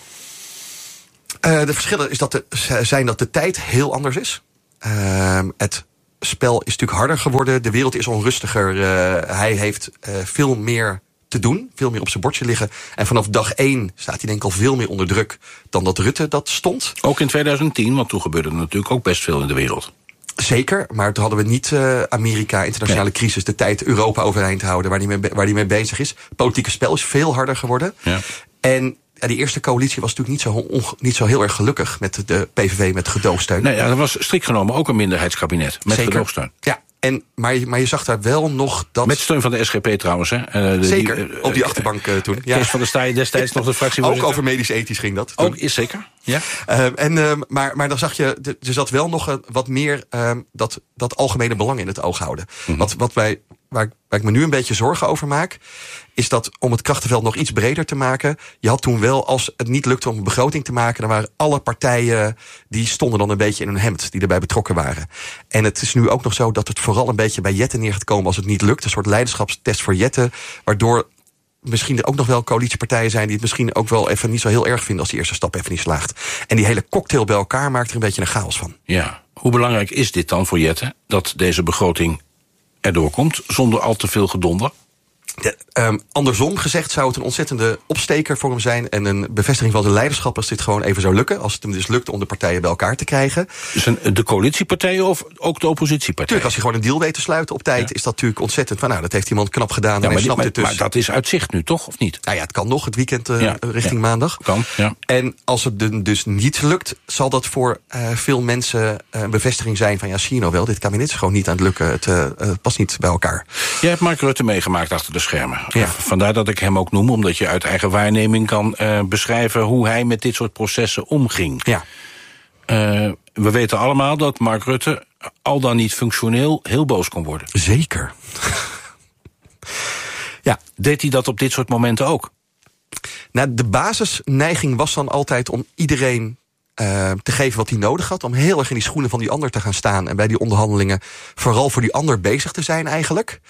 Speaker 9: Uh, de verschillen is dat de, zijn dat de tijd heel anders is. Uh, het spel is natuurlijk harder geworden. De wereld is onrustiger. Uh, hij heeft uh, veel meer te doen. Veel meer op zijn bordje liggen. En vanaf dag één staat hij denk ik al veel meer onder druk dan dat Rutte dat stond.
Speaker 6: Ook in tweeduizend tien, want toen gebeurde er natuurlijk ook best veel in de wereld.
Speaker 9: Zeker, maar toen hadden we niet uh, Amerika, internationale nee. crisis, de tijd Europa overeind houden, waar hij mee, waar hij mee bezig is. Het politieke spel is veel harder geworden. Ja. En ja, die eerste coalitie was natuurlijk niet zo, onge- niet zo heel erg gelukkig met de P V V met gedoogsteun.
Speaker 6: Nee, ja, dat was strikt genomen ook een minderheidskabinet met Zeker. gedoogsteun.
Speaker 9: Ja. En, maar, je, maar je zag daar wel nog dat...
Speaker 6: Met steun van de S G P trouwens, hè? Uh, de,
Speaker 9: zeker,
Speaker 6: die, uh,
Speaker 9: op die achterbank uh, toen.
Speaker 6: Ja. Kees van der Staaij destijds nog de fractievoorzitter.
Speaker 9: Ook over medisch-ethisch ging dat. Toen.
Speaker 6: Ook, is zeker, ja.
Speaker 9: Uh, en, uh, maar, maar dan zag je, er zat wel nog uh, wat meer uh, dat, dat algemene belang in het oog houden. Mm-hmm. Wat, wat wij, waar, waar ik me nu een beetje zorgen over maak, is dat om het krachtenveld nog iets breder te maken, je had toen wel, als het niet lukte om een begroting te maken, dan waren alle partijen, die stonden dan een beetje in hun hemd, die erbij betrokken waren. En het is nu ook nog zo dat het vooral een beetje bij Jetten neer gaat komen als het niet lukt. Een soort leiderschapstest voor Jetten, waardoor misschien er ook nog wel coalitiepartijen zijn die het misschien ook wel even niet zo heel erg vinden als die eerste stap even niet slaagt. En die hele cocktail bij elkaar maakt er een beetje een chaos van.
Speaker 6: Ja, hoe belangrijk is dit dan voor Jetten, dat deze begroting erdoor komt, zonder al te veel gedonder?
Speaker 9: De, um, andersom gezegd zou het een ontzettende opsteker voor hem zijn en een bevestiging van zijn leiderschap als dit gewoon even zou lukken. Als het hem dus lukt om de partijen bij elkaar te krijgen.
Speaker 6: Dus een, de coalitiepartijen of ook de oppositiepartijen?
Speaker 9: Tuurlijk, als je gewoon een deal weet te sluiten op tijd, ja. is dat natuurlijk ontzettend van, nou, dat heeft iemand knap gedaan.
Speaker 6: Ja,
Speaker 9: en hij snapt
Speaker 6: maar,
Speaker 9: het dus.
Speaker 6: Maar dat is uit zicht nu, toch? Of niet?
Speaker 9: Nou ja, het kan nog het weekend uh, ja, richting
Speaker 6: ja.
Speaker 9: maandag.
Speaker 6: Kan, ja.
Speaker 9: En als het dus niet lukt, zal dat voor uh, veel mensen uh, een bevestiging zijn van, ja, zie je nou wel, dit kabinet is gewoon niet aan het lukken. Het uh, uh, past niet bij elkaar.
Speaker 6: Jij hebt Mark Rutte meegemaakt achter de schermen. Ja. Vandaar dat ik hem ook noem, omdat je uit eigen waarneming kan uh, beschrijven hoe hij met dit soort processen omging.
Speaker 9: Ja.
Speaker 6: Uh, we weten allemaal dat Mark Rutte al dan niet functioneel heel boos kon worden.
Speaker 9: Zeker.
Speaker 6: Ja. Deed hij dat op dit soort momenten ook?
Speaker 9: Nou, de basisneiging was dan altijd om iedereen Uh, te geven wat hij nodig had, om heel erg in die schoenen van die ander te gaan staan en bij die onderhandelingen vooral voor die ander bezig te zijn eigenlijk.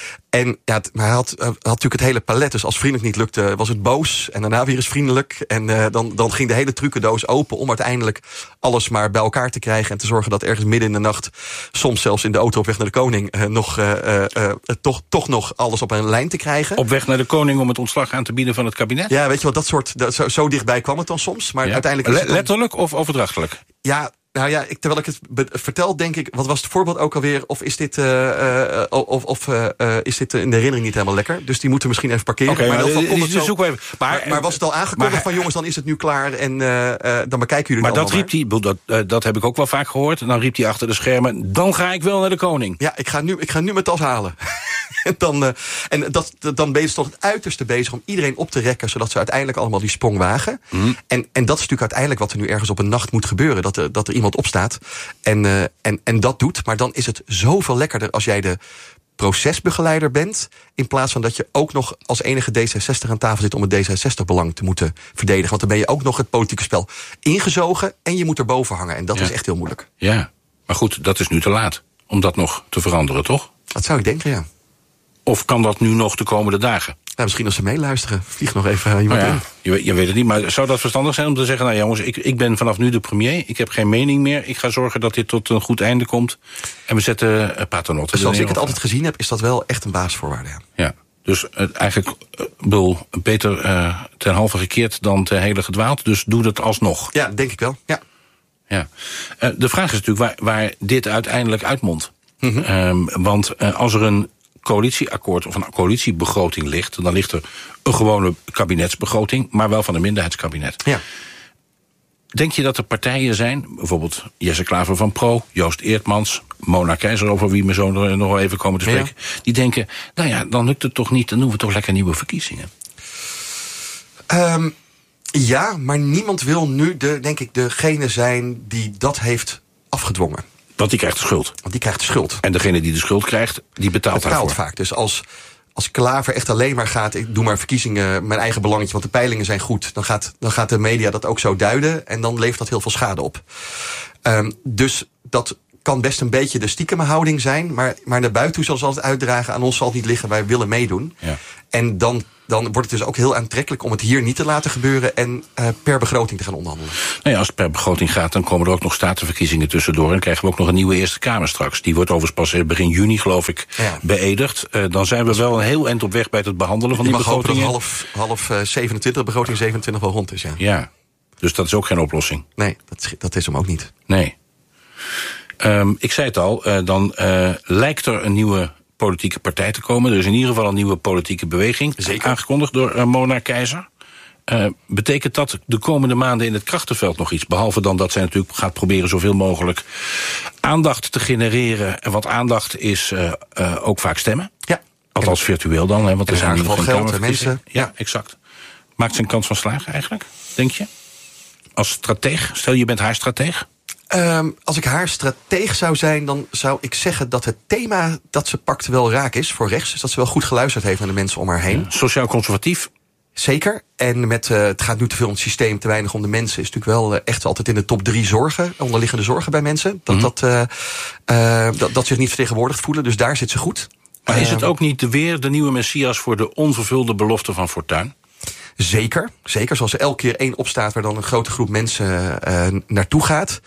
Speaker 9: En ja, het, maar hij had, uh, had natuurlijk het hele palet, dus als vriendelijk niet lukte was het boos en daarna weer eens vriendelijk. En uh, dan, dan ging de hele trucendoos open om uiteindelijk alles maar bij elkaar te krijgen en te zorgen dat ergens midden in de nacht, soms zelfs in de auto op weg naar de koning, uh, nog, uh, uh, uh, toch, toch nog alles op een lijn te krijgen.
Speaker 6: Op weg naar de koning om het ontslag aan te bieden van het kabinet?
Speaker 9: Ja, weet je wat, dat soort, dat, zo, zo dichtbij kwam het dan soms. Maar ja. uiteindelijk is het dan,
Speaker 6: letterlijk of overdrachtelijk?
Speaker 9: Ja, nou ja, ik, terwijl ik het be- vertel, denk ik, wat was het voorbeeld ook alweer? Of is dit, uh, uh, of, of uh, uh, is dit in de herinnering niet helemaal lekker? Dus die moeten misschien even parkeren.
Speaker 6: Okay,
Speaker 9: maar,
Speaker 6: maar,
Speaker 9: maar,
Speaker 6: die, die, die
Speaker 9: zo,
Speaker 6: even.
Speaker 9: Maar, maar was het al aangekondigd maar, van jongens, dan is het nu klaar en uh, uh, dan bekijken jullie
Speaker 6: maar dat riep hij, dat, uh, dat heb ik ook wel vaak gehoord. Dan riep hij achter de schermen, dan ga ik wel naar de koning.
Speaker 9: Ja, ik ga nu, ik ga nu mijn tas halen. En, dan, uh, en dat, dan ben je tot het uiterste bezig om iedereen op te rekken, zodat ze uiteindelijk allemaal die sprong wagen. Mm. En, en dat is natuurlijk uiteindelijk wat er nu ergens op een nacht moet gebeuren. Dat er, dat er iemand opstaat en, uh, en, en dat doet. Maar dan is het zoveel lekkerder als jij de procesbegeleider bent, in plaats van dat je ook nog als enige D zesenzestig aan tafel zit om het D zesenzestig-belang te moeten verdedigen. Want dan ben je ook nog het politieke spel ingezogen en je moet erboven hangen. En dat ja. is echt heel moeilijk.
Speaker 6: Ja, maar goed, dat is nu te laat om dat nog te veranderen, toch?
Speaker 9: Dat zou ik denken, ja.
Speaker 6: Of kan dat nu nog de komende dagen?
Speaker 9: Nou, misschien als ze meeluisteren. Vlieg nog even iemand
Speaker 6: nou ja,
Speaker 9: in.
Speaker 6: Je, je weet het niet, maar zou dat verstandig zijn om te zeggen, nou jongens, ik, ik ben vanaf nu de premier. Ik heb geen mening meer. Ik ga zorgen dat dit tot een goed einde komt. En we zetten uh, paternotte.
Speaker 9: Zoals ik het altijd gezien heb, is dat wel echt een basisvoorwaarde. Ja,
Speaker 6: ja dus uh, eigenlijk uh, bedoel, beter uh, ten halve gekeerd dan ten hele gedwaald. Dus doe dat alsnog.
Speaker 9: Ja, denk ik wel. Ja.
Speaker 6: Ja. Uh, de vraag is natuurlijk waar, waar dit uiteindelijk uitmondt. Mm-hmm. Um, want uh, als er een coalitieakkoord of een coalitiebegroting ligt, dan ligt er een gewone kabinetsbegroting, maar wel van een minderheidskabinet.
Speaker 9: Ja.
Speaker 6: Denk je dat er partijen zijn, bijvoorbeeld Jesse Klaver van Pro, Joost Eertmans, Mona Keizer, over wie we zo nog even komen te spreken, ja. die denken, nou ja, dan lukt het toch niet, dan doen we toch lekker nieuwe verkiezingen?
Speaker 9: Um, Ja, maar niemand wil nu, de, denk ik, degene zijn die dat heeft afgedwongen.
Speaker 6: Want die krijgt de schuld.
Speaker 9: Want die krijgt de schuld.
Speaker 6: En degene die de schuld krijgt, die betaalt,
Speaker 9: betaalt
Speaker 6: daarvoor.
Speaker 9: vaak. Dus als, als Klaver echt alleen maar gaat, ik doe maar verkiezingen, mijn eigen belangetje, want de peilingen zijn goed, dan gaat, dan gaat de media dat ook zo duiden en dan levert dat heel veel schade op. Um, dus dat kan best een beetje de stiekeme houding zijn, maar, maar naar buiten toe zal ze altijd uitdragen, aan ons zal het niet liggen, wij willen meedoen. Ja. En dan, dan wordt het dus ook heel aantrekkelijk om het hier niet te laten gebeuren en uh, per begroting te gaan onderhandelen.
Speaker 6: Nou ja, als het per begroting gaat, dan komen er ook nog statenverkiezingen tussendoor. En dan krijgen we ook nog een nieuwe Eerste Kamer straks. Die wordt overigens pas begin juni, geloof ik, ja. beëdigd. Uh, dan zijn we wel een heel eind op weg bij het behandelen van die, die begrotingen.
Speaker 9: Ik mag hopen dat half, half uh, zevenentwintig, begroting zevenentwintig wel rond is, ja.
Speaker 6: Ja, dus dat is ook geen oplossing.
Speaker 9: Nee, dat, dat is hem ook niet.
Speaker 6: Nee. Um, ik zei het al, uh, dan uh, lijkt er een nieuwe politieke partij te komen. Er is in ieder geval een nieuwe politieke beweging. Zeker. Aangekondigd door uh, Mona Keizer. Uh, betekent dat de komende maanden in het krachtenveld nog iets? Behalve dan dat zij natuurlijk gaat proberen zoveel mogelijk aandacht te genereren. En wat aandacht is uh, uh, ook vaak stemmen.
Speaker 9: Ja.
Speaker 6: Althans virtueel dan. Hè, want er zijn in ieder geval
Speaker 9: geld en mensen.
Speaker 6: Ja, ja, exact. Maakt ze een kans van slagen eigenlijk, denk je? Als strateeg? Stel je bent haar strateeg?
Speaker 9: Um, als ik haar strateeg zou zijn, dan zou ik zeggen dat het thema dat ze pakt wel raak is voor rechts. Dus dat ze wel goed geluisterd heeft naar de mensen om haar heen.
Speaker 6: Ja, sociaal-conservatief?
Speaker 9: Zeker. En met uh, het gaat nu te veel om het systeem, te weinig om de mensen. Is natuurlijk wel uh, echt altijd in de top drie zorgen, onderliggende zorgen bij mensen. Dat, mm-hmm. dat, uh, uh, dat, dat zich niet vertegenwoordigd voelen. Dus daar zit ze goed.
Speaker 6: Maar uh, is het ook niet de weer de nieuwe Messias voor de onvervulde belofte van Fortuyn?
Speaker 9: Zeker, zeker. Zoals er elke keer één opstaat waar dan een grote groep mensen uh, naartoe gaat.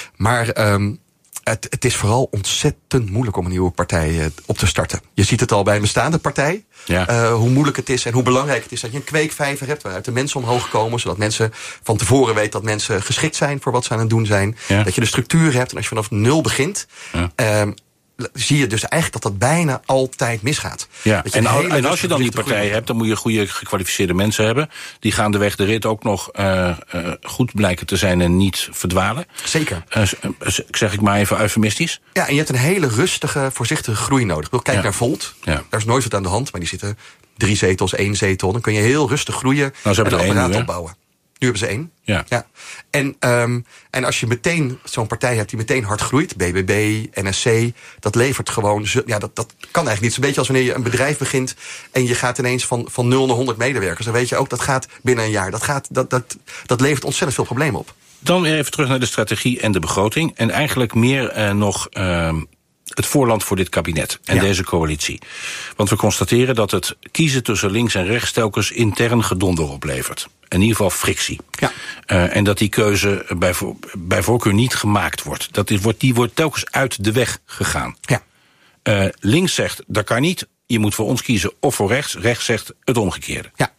Speaker 9: Maar um, het, het is vooral ontzettend moeilijk om een nieuwe partij uh, op te starten. Je ziet het al bij een bestaande partij. Ja. Uh, hoe moeilijk het is en hoe belangrijk het is dat je een kweekvijver hebt waaruit de mensen omhoog komen. Zodat mensen van tevoren weten dat mensen geschikt zijn voor wat ze aan het doen zijn. Ja. Dat je de structuur hebt en als je vanaf nul begint. Ja. Um, zie je dus eigenlijk dat dat bijna altijd misgaat.
Speaker 6: Ja, en, al, en als je dan die partij hebt, dan moet je goede gekwalificeerde mensen hebben. Die gaandeweg de rit ook nog uh, uh, goed blijken te zijn en niet verdwalen.
Speaker 9: Zeker.
Speaker 6: Uh, zeg ik maar even eufemistisch.
Speaker 9: Ja, en je hebt een hele rustige, voorzichtige groei nodig. Ik bedoel, kijk ja. naar Volt. Ja. Daar is nooit wat aan de hand, maar die zitten drie zetels, één zetel. Dan kun je heel rustig groeien
Speaker 6: nou, ze
Speaker 9: en een apparaat
Speaker 6: nu,
Speaker 9: opbouwen. Nu hebben ze één.
Speaker 6: Ja.
Speaker 9: Ja. En, um, en als je meteen zo'n partij hebt die meteen hard groeit, B B B, N S C, dat levert gewoon, ja, dat, dat kan eigenlijk niet. Het is een beetje als wanneer je een bedrijf begint en je gaat ineens van, van nul naar honderd medewerkers. Dan weet je ook, dat gaat binnen een jaar. Dat, gaat, dat, dat, dat levert ontzettend veel problemen op.
Speaker 6: Dan weer even terug naar de strategie en de begroting. En eigenlijk meer uh, nog uh, het voorland voor dit kabinet en ja. deze coalitie. Want we constateren dat het kiezen tussen links en rechts telkens intern gedonder oplevert. In ieder geval frictie. Ja. Uh, en dat die keuze bij, voor, bij voorkeur niet gemaakt wordt. Dat is, wordt. Die wordt telkens uit de weg gegaan.
Speaker 9: Ja.
Speaker 6: Uh, links zegt, dat kan niet. Je moet voor ons kiezen of voor rechts. Rechts zegt het omgekeerde.
Speaker 9: Ja.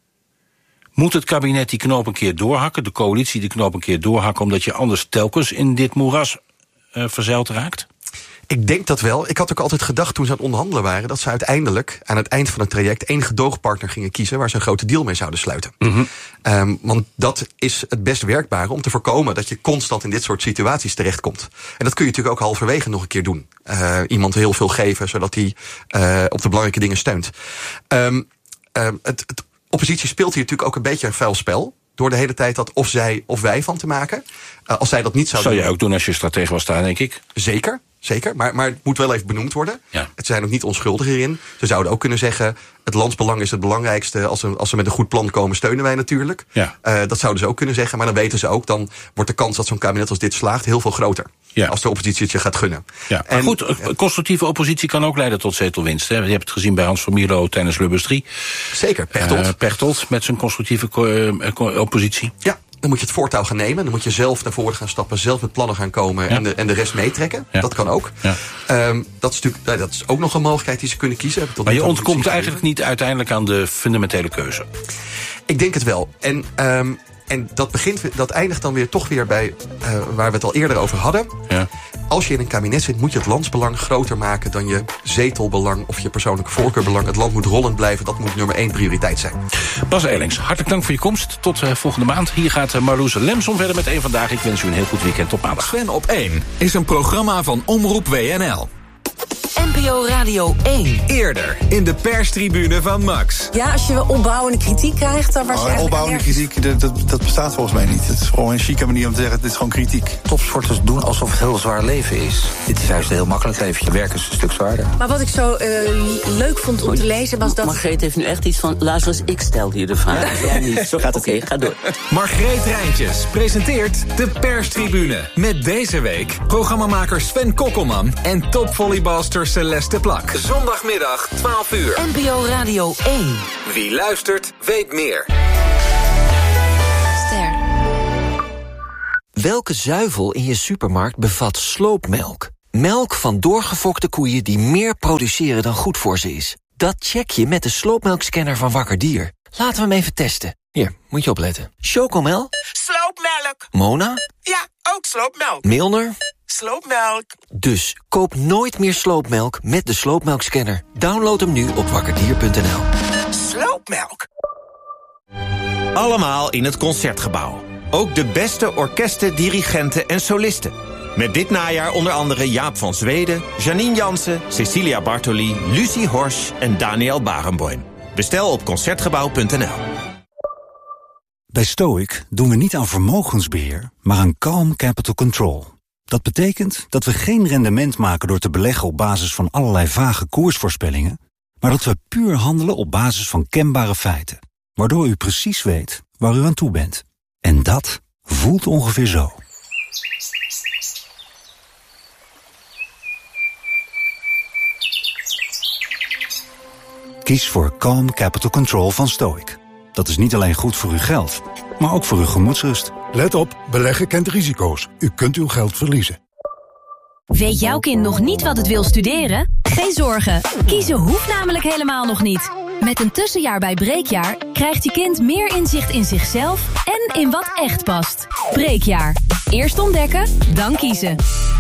Speaker 6: Moet het kabinet die knoop een keer doorhakken? De coalitie die knoop een keer doorhakken? Omdat je anders telkens in dit moeras uh, verzeild raakt?
Speaker 9: Ik denk dat wel. Ik had ook altijd gedacht toen ze aan het onderhandelen waren, dat ze uiteindelijk aan het eind van het traject één gedoogpartner gingen kiezen waar ze een grote deal mee zouden sluiten. Mm-hmm. Um, want dat is het best werkbare om te voorkomen dat je constant in dit soort situaties terechtkomt. En dat kun je natuurlijk ook halverwege nog een keer doen. Uh, iemand heel veel geven zodat hij uh, op de belangrijke dingen steunt. Um, um, het, het oppositie speelt hier natuurlijk ook een beetje een vuil spel. Door de hele tijd dat of zij of wij van te maken. Uh, als zij dat niet zouden
Speaker 6: doen. Zou
Speaker 9: je
Speaker 6: ook doen als je stratege was daar, denk ik.
Speaker 9: Zeker. Zeker, maar, maar het moet wel even benoemd worden.
Speaker 6: Ja.
Speaker 9: Het zijn ook niet onschuldig hierin. Ze zouden ook kunnen zeggen, het landsbelang is het belangrijkste. Als ze, als ze met een goed plan komen, steunen wij natuurlijk.
Speaker 6: Ja.
Speaker 9: Uh, dat zouden ze ook kunnen zeggen. Maar dan weten ze ook, dan wordt de kans dat zo'n kabinet als dit slaagt heel veel groter.
Speaker 6: Ja.
Speaker 9: Als de oppositie het je gaat gunnen.
Speaker 6: Ja. En, maar goed, ja. constructieve oppositie kan ook leiden tot zetelwinst. Hè? Je hebt het gezien bij Hans van Mierlo tijdens Lubbers drie.
Speaker 9: Zeker, Pechtold. Uh,
Speaker 6: Pechtold met zijn constructieve uh, oppositie.
Speaker 9: Ja. Dan moet je het voortouw gaan nemen. Dan moet je zelf naar voren gaan stappen. Zelf met plannen gaan komen. Ja. En, de, en de rest meetrekken. Ja. Dat kan ook. Ja. Um, dat, is natuurlijk, dat is ook nog een mogelijkheid die ze kunnen kiezen. Tot
Speaker 6: maar je ontkomt eigenlijk niet uiteindelijk aan de fundamentele keuze.
Speaker 9: Ik denk het wel. En, um, en dat, begint, dat eindigt dan weer toch weer bij uh, waar we het al eerder over hadden. Ja. Als je in een kabinet zit, moet je het landsbelang groter maken dan je zetelbelang of je persoonlijke voorkeurbelang. Het land moet rollend blijven, dat moet nummer één prioriteit zijn.
Speaker 6: Bas Eelings, hartelijk dank voor je komst. Tot uh, volgende maand. Hier gaat uh, Marloes Lemson verder met één Vandaag. Ik wens u een heel goed weekend. Tot maandag.
Speaker 5: Sven op één is een programma van Omroep W N L.
Speaker 3: N P O Radio één.
Speaker 5: Eerder in de perstribune van Max.
Speaker 10: Ja, als je opbouwende kritiek krijgt, dan was je
Speaker 11: oh,
Speaker 10: eigenlijk...
Speaker 11: Opbouwende kritiek, dat, dat, dat bestaat volgens mij niet. Het is gewoon een chique manier om te zeggen, dit is gewoon kritiek.
Speaker 12: Topsporters doen alsof het heel zwaar leven is. Dit is juist een heel makkelijk leven. Je werk is een stuk zwaarder.
Speaker 10: Maar wat ik zo uh, leuk vond om te lezen was dat...
Speaker 13: Margreet heeft nu echt iets van, Lazarus, ik stel hier de vraag. Ja, niet. Zo gaat het. Oké, ga door.
Speaker 5: Margreet Rijntjes presenteert de perstribune. Met deze week programmamaker Sven Kokkelman en topvolleybalster Celeste Plak. Zondagmiddag, twaalf uur.
Speaker 3: N P O Radio één.
Speaker 5: Wie luistert, weet meer.
Speaker 3: Ster.
Speaker 14: Welke zuivel in je supermarkt bevat sloopmelk? Melk van doorgefokte koeien die meer produceren dan goed voor ze is. Dat check je met de sloopmelkscanner van Wakker Dier. Laten we hem even testen. Hier, moet je opletten. Chocomel?
Speaker 15: Sloopmelk.
Speaker 14: Mona?
Speaker 15: Ja, ook sloopmelk.
Speaker 14: Milner?
Speaker 15: Sloopmelk.
Speaker 14: Dus koop nooit meer sloopmelk met de sloopmelkscanner. Download hem nu op wakkerdier punt n l.
Speaker 15: Sloopmelk.
Speaker 16: Allemaal in het Concertgebouw. Ook de beste orkesten, dirigenten en solisten. Met dit najaar onder andere Jaap van Zweden, Janine Jansen, Cecilia Bartoli, Lucie Horsch en Daniel Barenboim. Bestel op concertgebouw punt n l.
Speaker 17: Bij Stoic doen we niet aan vermogensbeheer, maar aan calm capital control. Dat betekent dat we geen rendement maken door te beleggen op basis van allerlei vage koersvoorspellingen, maar dat we puur handelen op basis van kenbare feiten, waardoor u precies weet waar u aan toe bent. En dat voelt ongeveer zo. Kies voor Calm Capital Control van Stoic. Dat is niet alleen goed voor uw geld, maar ook voor uw gemoedsrust.
Speaker 18: Let op, beleggen kent risico's. U kunt uw geld verliezen.
Speaker 19: Weet jouw kind nog niet wat het wil studeren? Geen zorgen, kiezen hoeft namelijk helemaal nog niet. Met een tussenjaar bij Breekjaar krijgt je kind meer inzicht in zichzelf en in wat echt past. Breekjaar. Eerst ontdekken, dan kiezen.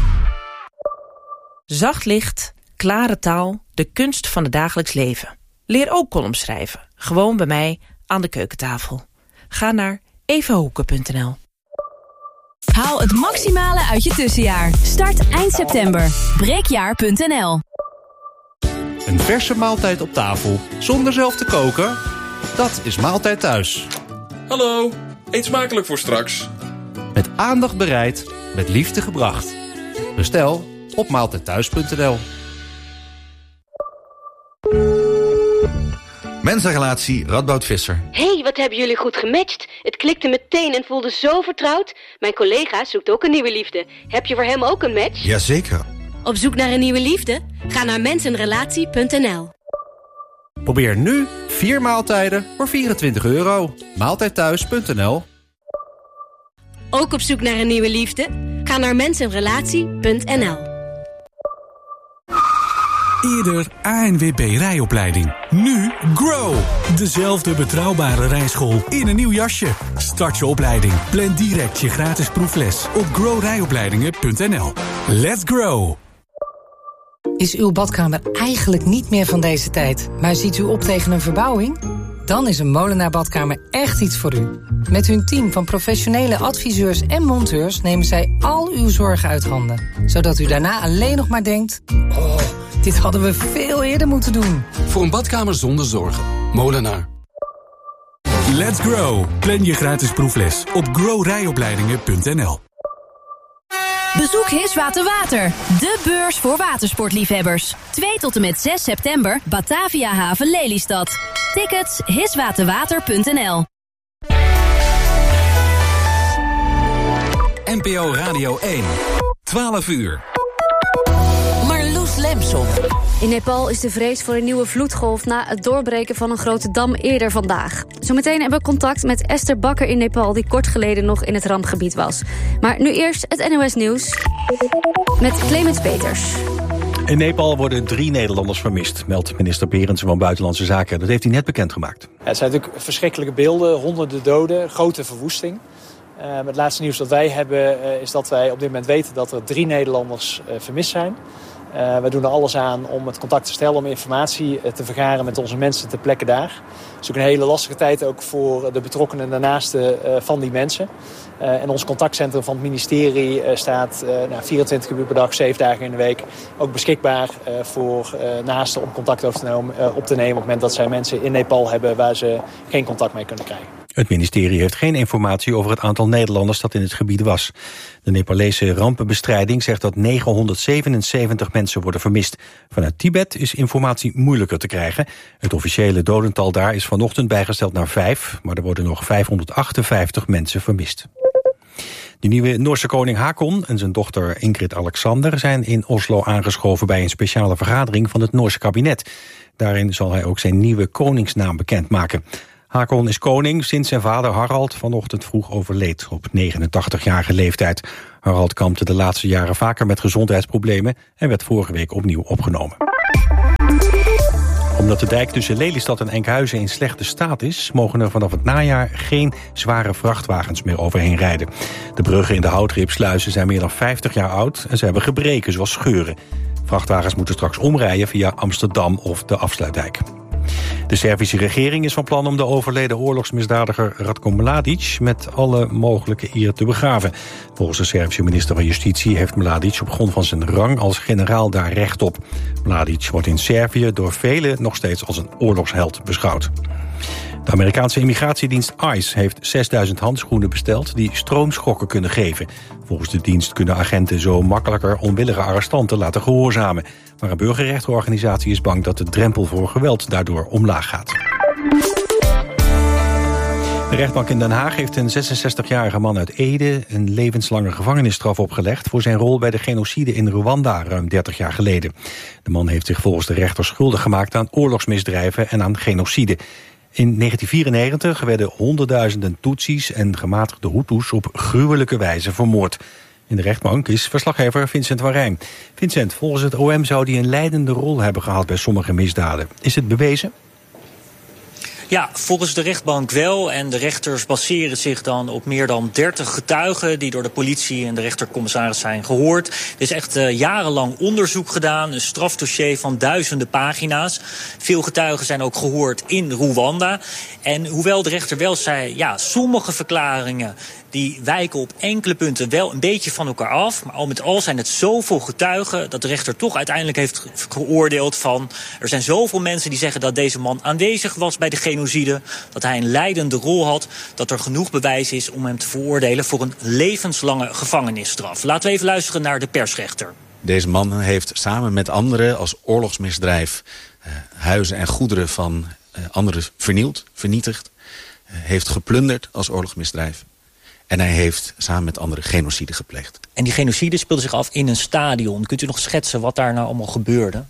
Speaker 20: Zacht licht, klare taal, de kunst van het dagelijks leven. Leer ook columns schrijven. Gewoon bij mij aan de keukentafel. Ga naar evahoeken punt n l.
Speaker 19: Haal het maximale uit je tussenjaar. Start eind september. breekjaar punt n l.
Speaker 21: Een verse maaltijd op tafel, zonder zelf te koken? Dat is Maaltijd Thuis.
Speaker 22: Hallo, eet smakelijk voor straks.
Speaker 21: Met aandacht bereid, met liefde gebracht. Bestel op maaltijd thuis punt n l.
Speaker 23: Mensenrelatie Radboud Visser.
Speaker 24: Hey, wat hebben jullie goed gematcht. Het klikte meteen en voelde zo vertrouwd. Mijn collega zoekt ook een nieuwe liefde. Heb je voor hem ook een match?
Speaker 23: Jazeker.
Speaker 24: Op zoek naar een nieuwe liefde? Ga naar mensenrelatie punt n l.
Speaker 21: Probeer nu vier maaltijden voor vierentwintig euro. maaltijd thuis punt n l.
Speaker 24: Ook op zoek naar een nieuwe liefde? Ga naar mensenrelatie punt n l.
Speaker 25: Eerder A N W B rijopleiding. Nu Grow. Dezelfde betrouwbare rijschool in een nieuw jasje. Start je opleiding. Plan direct je gratis proefles op grow rijopleidingen punt n l. Let's grow.
Speaker 10: Is uw badkamer eigenlijk niet meer van deze tijd, maar ziet u op tegen een verbouwing? Dan is een Molenaar badkamer echt iets voor u. Met hun team van professionele adviseurs en monteurs nemen zij al uw zorgen uit handen. Zodat u daarna alleen nog maar denkt: oh, dit hadden we veel eerder moeten doen.
Speaker 26: Voor een badkamer zonder zorgen. Molenaar.
Speaker 25: Let's grow. Plan je gratis proefles op grow rijopleidingen punt n l.
Speaker 19: Bezoek Hiswater Water, de beurs voor watersportliefhebbers. twee tot en met zes september, Batavia Haven Lelystad. Tickets hiswaterwater punt n l.
Speaker 5: N P O Radio één. twaalf uur.
Speaker 3: Marloes Lemson.
Speaker 27: In Nepal is de vrees voor een nieuwe vloedgolf na het doorbreken van een grote dam eerder vandaag. Zometeen hebben we contact met Esther Bakker in Nepal, die kort geleden nog in het rampgebied was. Maar nu eerst het N O S Nieuws met Clemens Peters.
Speaker 28: In Nepal worden drie Nederlanders vermist, meldt minister Berendsen van Buitenlandse Zaken. Dat heeft hij net bekendgemaakt.
Speaker 29: Ja, het zijn natuurlijk verschrikkelijke beelden, honderden doden, grote verwoesting. Uh, het laatste nieuws dat wij hebben uh, is dat wij op dit moment weten dat er drie Nederlanders uh, vermist zijn. Uh, wij doen er alles aan om het contact te stellen, om informatie uh, te vergaren met onze mensen ter plekke daar. Het is ook een hele lastige tijd ook voor de betrokkenen en de naasten uh, van die mensen. Uh, en ons contactcentrum van het ministerie uh, staat uh, nou, vierentwintig uur per dag, zeven dagen in de week ook beschikbaar uh, voor uh, naasten om contact op te, nemen, uh, op te nemen op het moment dat zij mensen in Nepal hebben waar ze geen contact mee kunnen krijgen.
Speaker 28: Het ministerie heeft geen informatie over het aantal Nederlanders dat in het gebied was. De Nepalese rampenbestrijding zegt dat negenhonderdzevenenzeventig mensen worden vermist. Vanuit Tibet is informatie moeilijker te krijgen. Het officiële dodental daar is vanochtend bijgesteld naar vijf, maar er worden nog vijfhonderdachtenvijftig mensen vermist. De nieuwe Noorse koning Haakon en zijn dochter Ingrid Alexander zijn in Oslo aangeschoven bij een speciale vergadering van het Noorse kabinet. Daarin zal hij ook zijn nieuwe koningsnaam bekendmaken. Haakon is koning sinds zijn vader Harald vanochtend vroeg overleed op negenentachtigjarige leeftijd. Harald kampte de laatste jaren vaker met gezondheidsproblemen en werd vorige week opnieuw opgenomen. Omdat de dijk tussen Lelystad en Enkhuizen in slechte staat is, mogen er vanaf het najaar geen zware vrachtwagens meer overheen rijden. De bruggen in de houtripsluizen zijn meer dan vijftig jaar oud en ze hebben gebreken zoals scheuren. Vrachtwagens moeten straks omrijden via Amsterdam of de Afsluitdijk. De Servische regering is van plan om de overleden oorlogsmisdadiger Ratko Mladic met alle mogelijke eer te begraven. Volgens de Servische minister van Justitie heeft Mladic op grond van zijn rang als generaal daar recht op. Mladic wordt in Servië door velen nog steeds als een oorlogsheld beschouwd. De Amerikaanse immigratiedienst ICE heeft zesduizend handschoenen besteld die stroomschokken kunnen geven. Volgens de dienst kunnen agenten zo makkelijker onwillige arrestanten laten gehoorzamen. Maar een burgerrechtenorganisatie is bang dat de drempel voor geweld daardoor omlaag gaat. De rechtbank in Den Haag heeft een zesenzestigjarige man uit Ede een levenslange gevangenisstraf opgelegd voor zijn rol bij de genocide in Rwanda ruim dertig jaar geleden. De man heeft zich volgens de rechter schuldig gemaakt aan oorlogsmisdrijven en aan genocide. In negentien vierennegentig werden honderdduizenden Tutsis en gematigde Hutus op gruwelijke wijze vermoord. In de rechtbank is verslaggever Vincent van Rijn. Vincent, volgens het O M zou hij een leidende rol hebben gehad bij sommige misdaden. Is het bewezen?
Speaker 1: Ja, volgens de rechtbank wel. En de rechters baseren zich dan op meer dan dertig getuigen die door de politie en de rechtercommissaris zijn gehoord. Er is echt uh, jarenlang onderzoek gedaan, een strafdossier van duizenden pagina's. Veel getuigen zijn ook gehoord in Rwanda. En hoewel de rechter wel zei, ja, sommige verklaringen die wijken op enkele punten wel een beetje van elkaar af. Maar al met al zijn het zoveel getuigen dat de rechter toch uiteindelijk heeft geoordeeld van, er zijn zoveel mensen die zeggen dat deze man aanwezig was bij de genocide, dat hij een leidende rol had, dat er genoeg bewijs is om hem te veroordelen voor een levenslange gevangenisstraf. Laten we even luisteren naar de persrechter.
Speaker 2: Deze man heeft samen met anderen als oorlogsmisdrijf uh, huizen en goederen van uh, anderen vernield, vernietigd. Uh, heeft geplunderd als oorlogsmisdrijf. En hij heeft samen met anderen genocide gepleegd.
Speaker 1: En die genocide speelde zich af in een stadion. Kunt u nog schetsen wat daar nou allemaal gebeurde?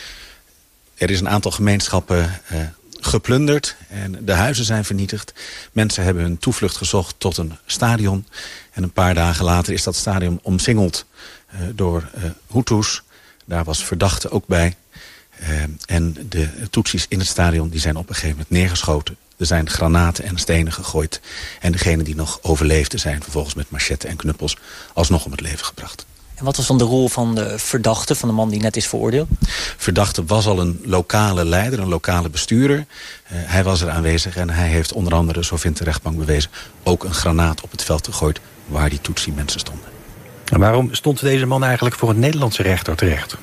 Speaker 2: Er is een aantal gemeenschappen uh, geplunderd en de huizen zijn vernietigd. Mensen hebben hun toevlucht gezocht tot een stadion. En een paar dagen later is dat stadion omsingeld uh, door uh, Hutus. Daar was verdachte ook bij. Uh, en de Tutsis in het stadion die zijn op een gegeven moment neergeschoten. Er zijn granaten en stenen gegooid. En degenen die nog overleefden zijn vervolgens met machetten en knuppels alsnog om het leven gebracht.
Speaker 1: En wat was dan de rol van de verdachte, van de man die net is veroordeeld?
Speaker 2: Verdachte was al een lokale leider, een lokale bestuurder. Uh, hij was er aanwezig en hij heeft onder andere, zo vindt de rechtbank bewezen, ook een granaat op het veld gegooid waar die Tutsi mensen stonden.
Speaker 28: En waarom stond deze man eigenlijk voor een Nederlandse rechter terecht?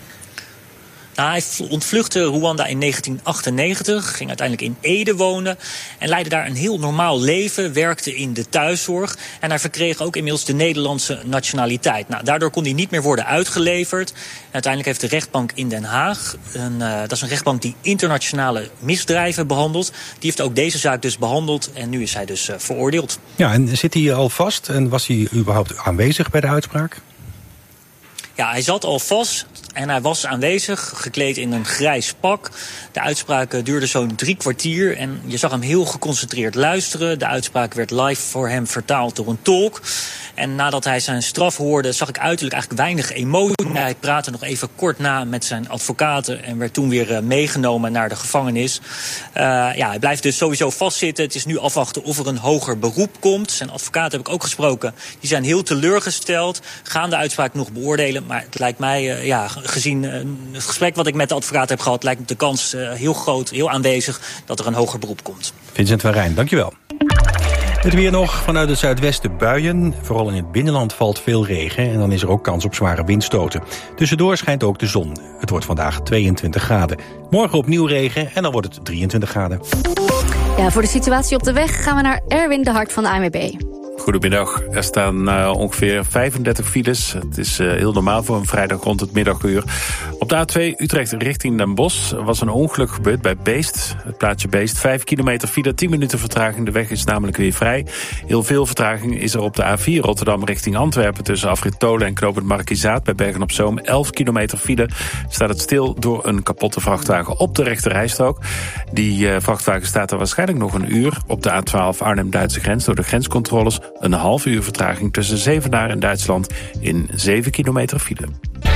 Speaker 1: Nou, hij ontvluchtte Rwanda in negentien achtennegentig, ging uiteindelijk in Ede wonen en leidde daar een heel normaal leven, werkte in de thuiszorg en hij verkreeg ook inmiddels de Nederlandse nationaliteit. Nou, daardoor kon hij niet meer worden uitgeleverd. En uiteindelijk heeft de rechtbank in Den Haag, een, uh, dat is een rechtbank die internationale misdrijven behandelt, die heeft ook deze zaak dus behandeld en nu is hij dus uh, veroordeeld.
Speaker 28: Ja, en zit hij al vast en was hij überhaupt aanwezig bij de uitspraak?
Speaker 1: Ja, hij zat al vast en hij was aanwezig, gekleed in een grijs pak. De uitspraak duurde zo'n drie kwartier en je zag hem heel geconcentreerd luisteren. De uitspraak werd live voor hem vertaald door een tolk. En nadat hij zijn straf hoorde, zag ik uiterlijk eigenlijk weinig emotie. Hij praatte nog even kort na met zijn advocaten en werd toen weer uh, meegenomen naar de gevangenis. Uh, ja, hij blijft dus sowieso vastzitten. Het is nu afwachten of er een hoger beroep komt. Zijn advocaten heb ik ook gesproken. Die zijn heel teleurgesteld. Gaan de uitspraak nog beoordelen. Maar het lijkt mij, uh, ja, gezien uh, het gesprek wat ik met de advocaat heb gehad, lijkt de kans uh, heel groot, heel aanwezig dat er een hoger beroep komt.
Speaker 28: Vincent van Rijn, dankjewel. Het weer nog vanuit het zuidwesten buien. Vooral in het binnenland valt veel regen en dan is er ook kans op zware windstoten. Tussendoor schijnt ook de zon. Het wordt vandaag tweeëntwintig graden. Morgen opnieuw regen en dan wordt het drieëntwintig graden.
Speaker 27: Ja, voor de situatie op de weg gaan we naar Erwin de Hart van de A N W B.
Speaker 4: Goedemiddag. Er staan uh, ongeveer vijfendertig files. Het is uh, heel normaal voor een vrijdag rond het middaguur. Op de A twee Utrecht richting Den Bosch was een ongeluk gebeurd bij Beest. Het plaatsje Beest. Vijf kilometer file, tien minuten vertraging. De weg is namelijk weer vrij. Heel veel vertraging is er op de A vier Rotterdam richting Antwerpen. Tussen Afrit Tolen en Knoop het Markizaat bij Bergen op Zoom. elf kilometer file. Staat het stil door een kapotte vrachtwagen op de rechterrijstrook. Die uh, vrachtwagen staat er waarschijnlijk nog een uur. Op de A twaalf Arnhem-Duitse grens door de grenscontroles. Een half uur vertraging tussen Zevenaar en Duitsland in zeven kilometer file.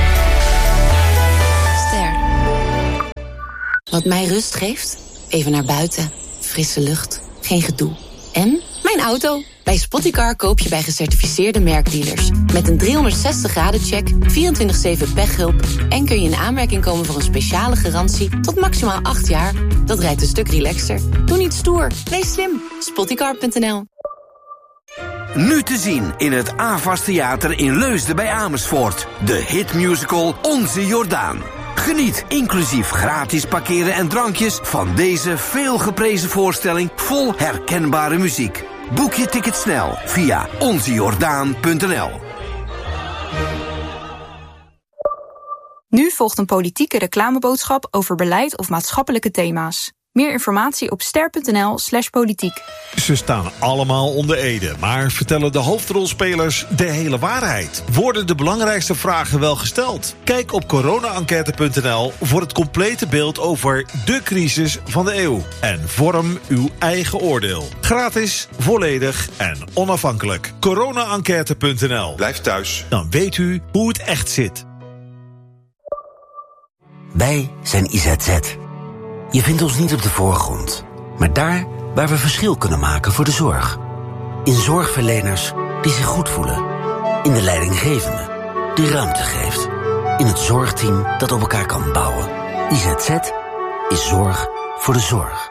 Speaker 6: Ster. Wat mij rust geeft? Even naar buiten. Frisse lucht. Geen gedoe. En mijn auto. Bij Spottycar koop je bij gecertificeerde merkdealers. Met een driehonderdzestig graden check, vierentwintig zeven pechhulp... en kun je in aanmerking komen voor een speciale garantie tot maximaal acht jaar. Dat rijdt een stuk relaxer. Doe niet stoer. Wees slim. Spottycar punt n l.
Speaker 7: Nu te zien in het AVAS Theater in Leusden bij Amersfoort. De hitmusical Onze Jordaan. Geniet inclusief gratis parkeren en drankjes van deze veelgeprezen voorstelling vol herkenbare muziek. Boek je ticket snel via onze jordaan punt n l.
Speaker 8: Nu volgt een politieke reclameboodschap over beleid of maatschappelijke thema's. Meer informatie op ster punt n l slash politiek.
Speaker 9: Ze staan allemaal onder ede, maar vertellen de hoofdrolspelers de hele waarheid? Worden de belangrijkste vragen wel gesteld? Kijk op corona enquête punt n l voor het complete beeld over de crisis van de eeuw. En vorm uw eigen oordeel. Gratis, volledig en onafhankelijk. corona enquête punt n l.
Speaker 11: Blijf thuis.
Speaker 9: Dan weet u hoe het echt zit.
Speaker 12: Wij zijn I Z Z. Je vindt ons niet op de voorgrond, maar daar waar we verschil kunnen maken voor de zorg. In zorgverleners die zich goed voelen. In de leidinggevende die ruimte geeft. In het zorgteam dat op elkaar kan bouwen. I Z Z is zorg voor de zorg.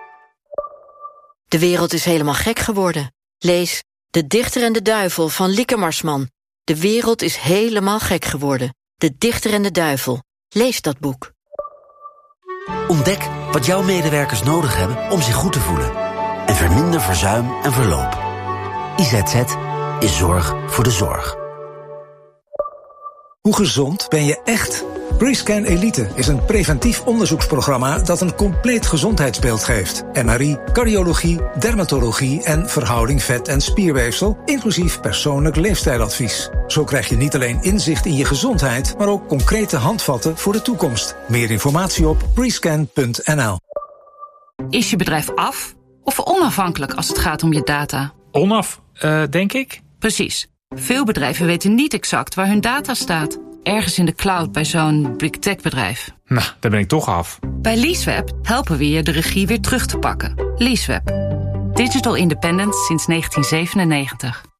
Speaker 13: De wereld is helemaal gek geworden. Lees De Dichter en de Duivel van Lieke Marsman. De wereld is helemaal gek geworden. De Dichter en de Duivel. Lees dat boek.
Speaker 12: Ontdek wat jouw medewerkers nodig hebben om zich goed te voelen. En verminder verzuim en verloop. I Z Z is zorg voor de zorg.
Speaker 14: Hoe gezond ben je echt? BreScan Elite is een preventief onderzoeksprogramma dat een compleet gezondheidsbeeld geeft. M R I, cardiologie, dermatologie en verhouding vet- en spierweefsel, inclusief persoonlijk leefstijladvies. Zo krijg je niet alleen inzicht in je gezondheid, maar ook concrete handvatten voor de toekomst. Meer informatie op brescan punt n l.
Speaker 30: Is je bedrijf af of onafhankelijk als het gaat om je data?
Speaker 31: Onaf, uh, denk ik.
Speaker 30: Precies. Veel bedrijven weten niet exact waar hun data staat. Ergens in de cloud bij zo'n big tech bedrijf.
Speaker 31: Nou, daar ben ik toch af.
Speaker 30: Bij Leaseweb helpen we je de regie weer terug te pakken. Leaseweb. Digital independence sinds negentien zevenennegentig.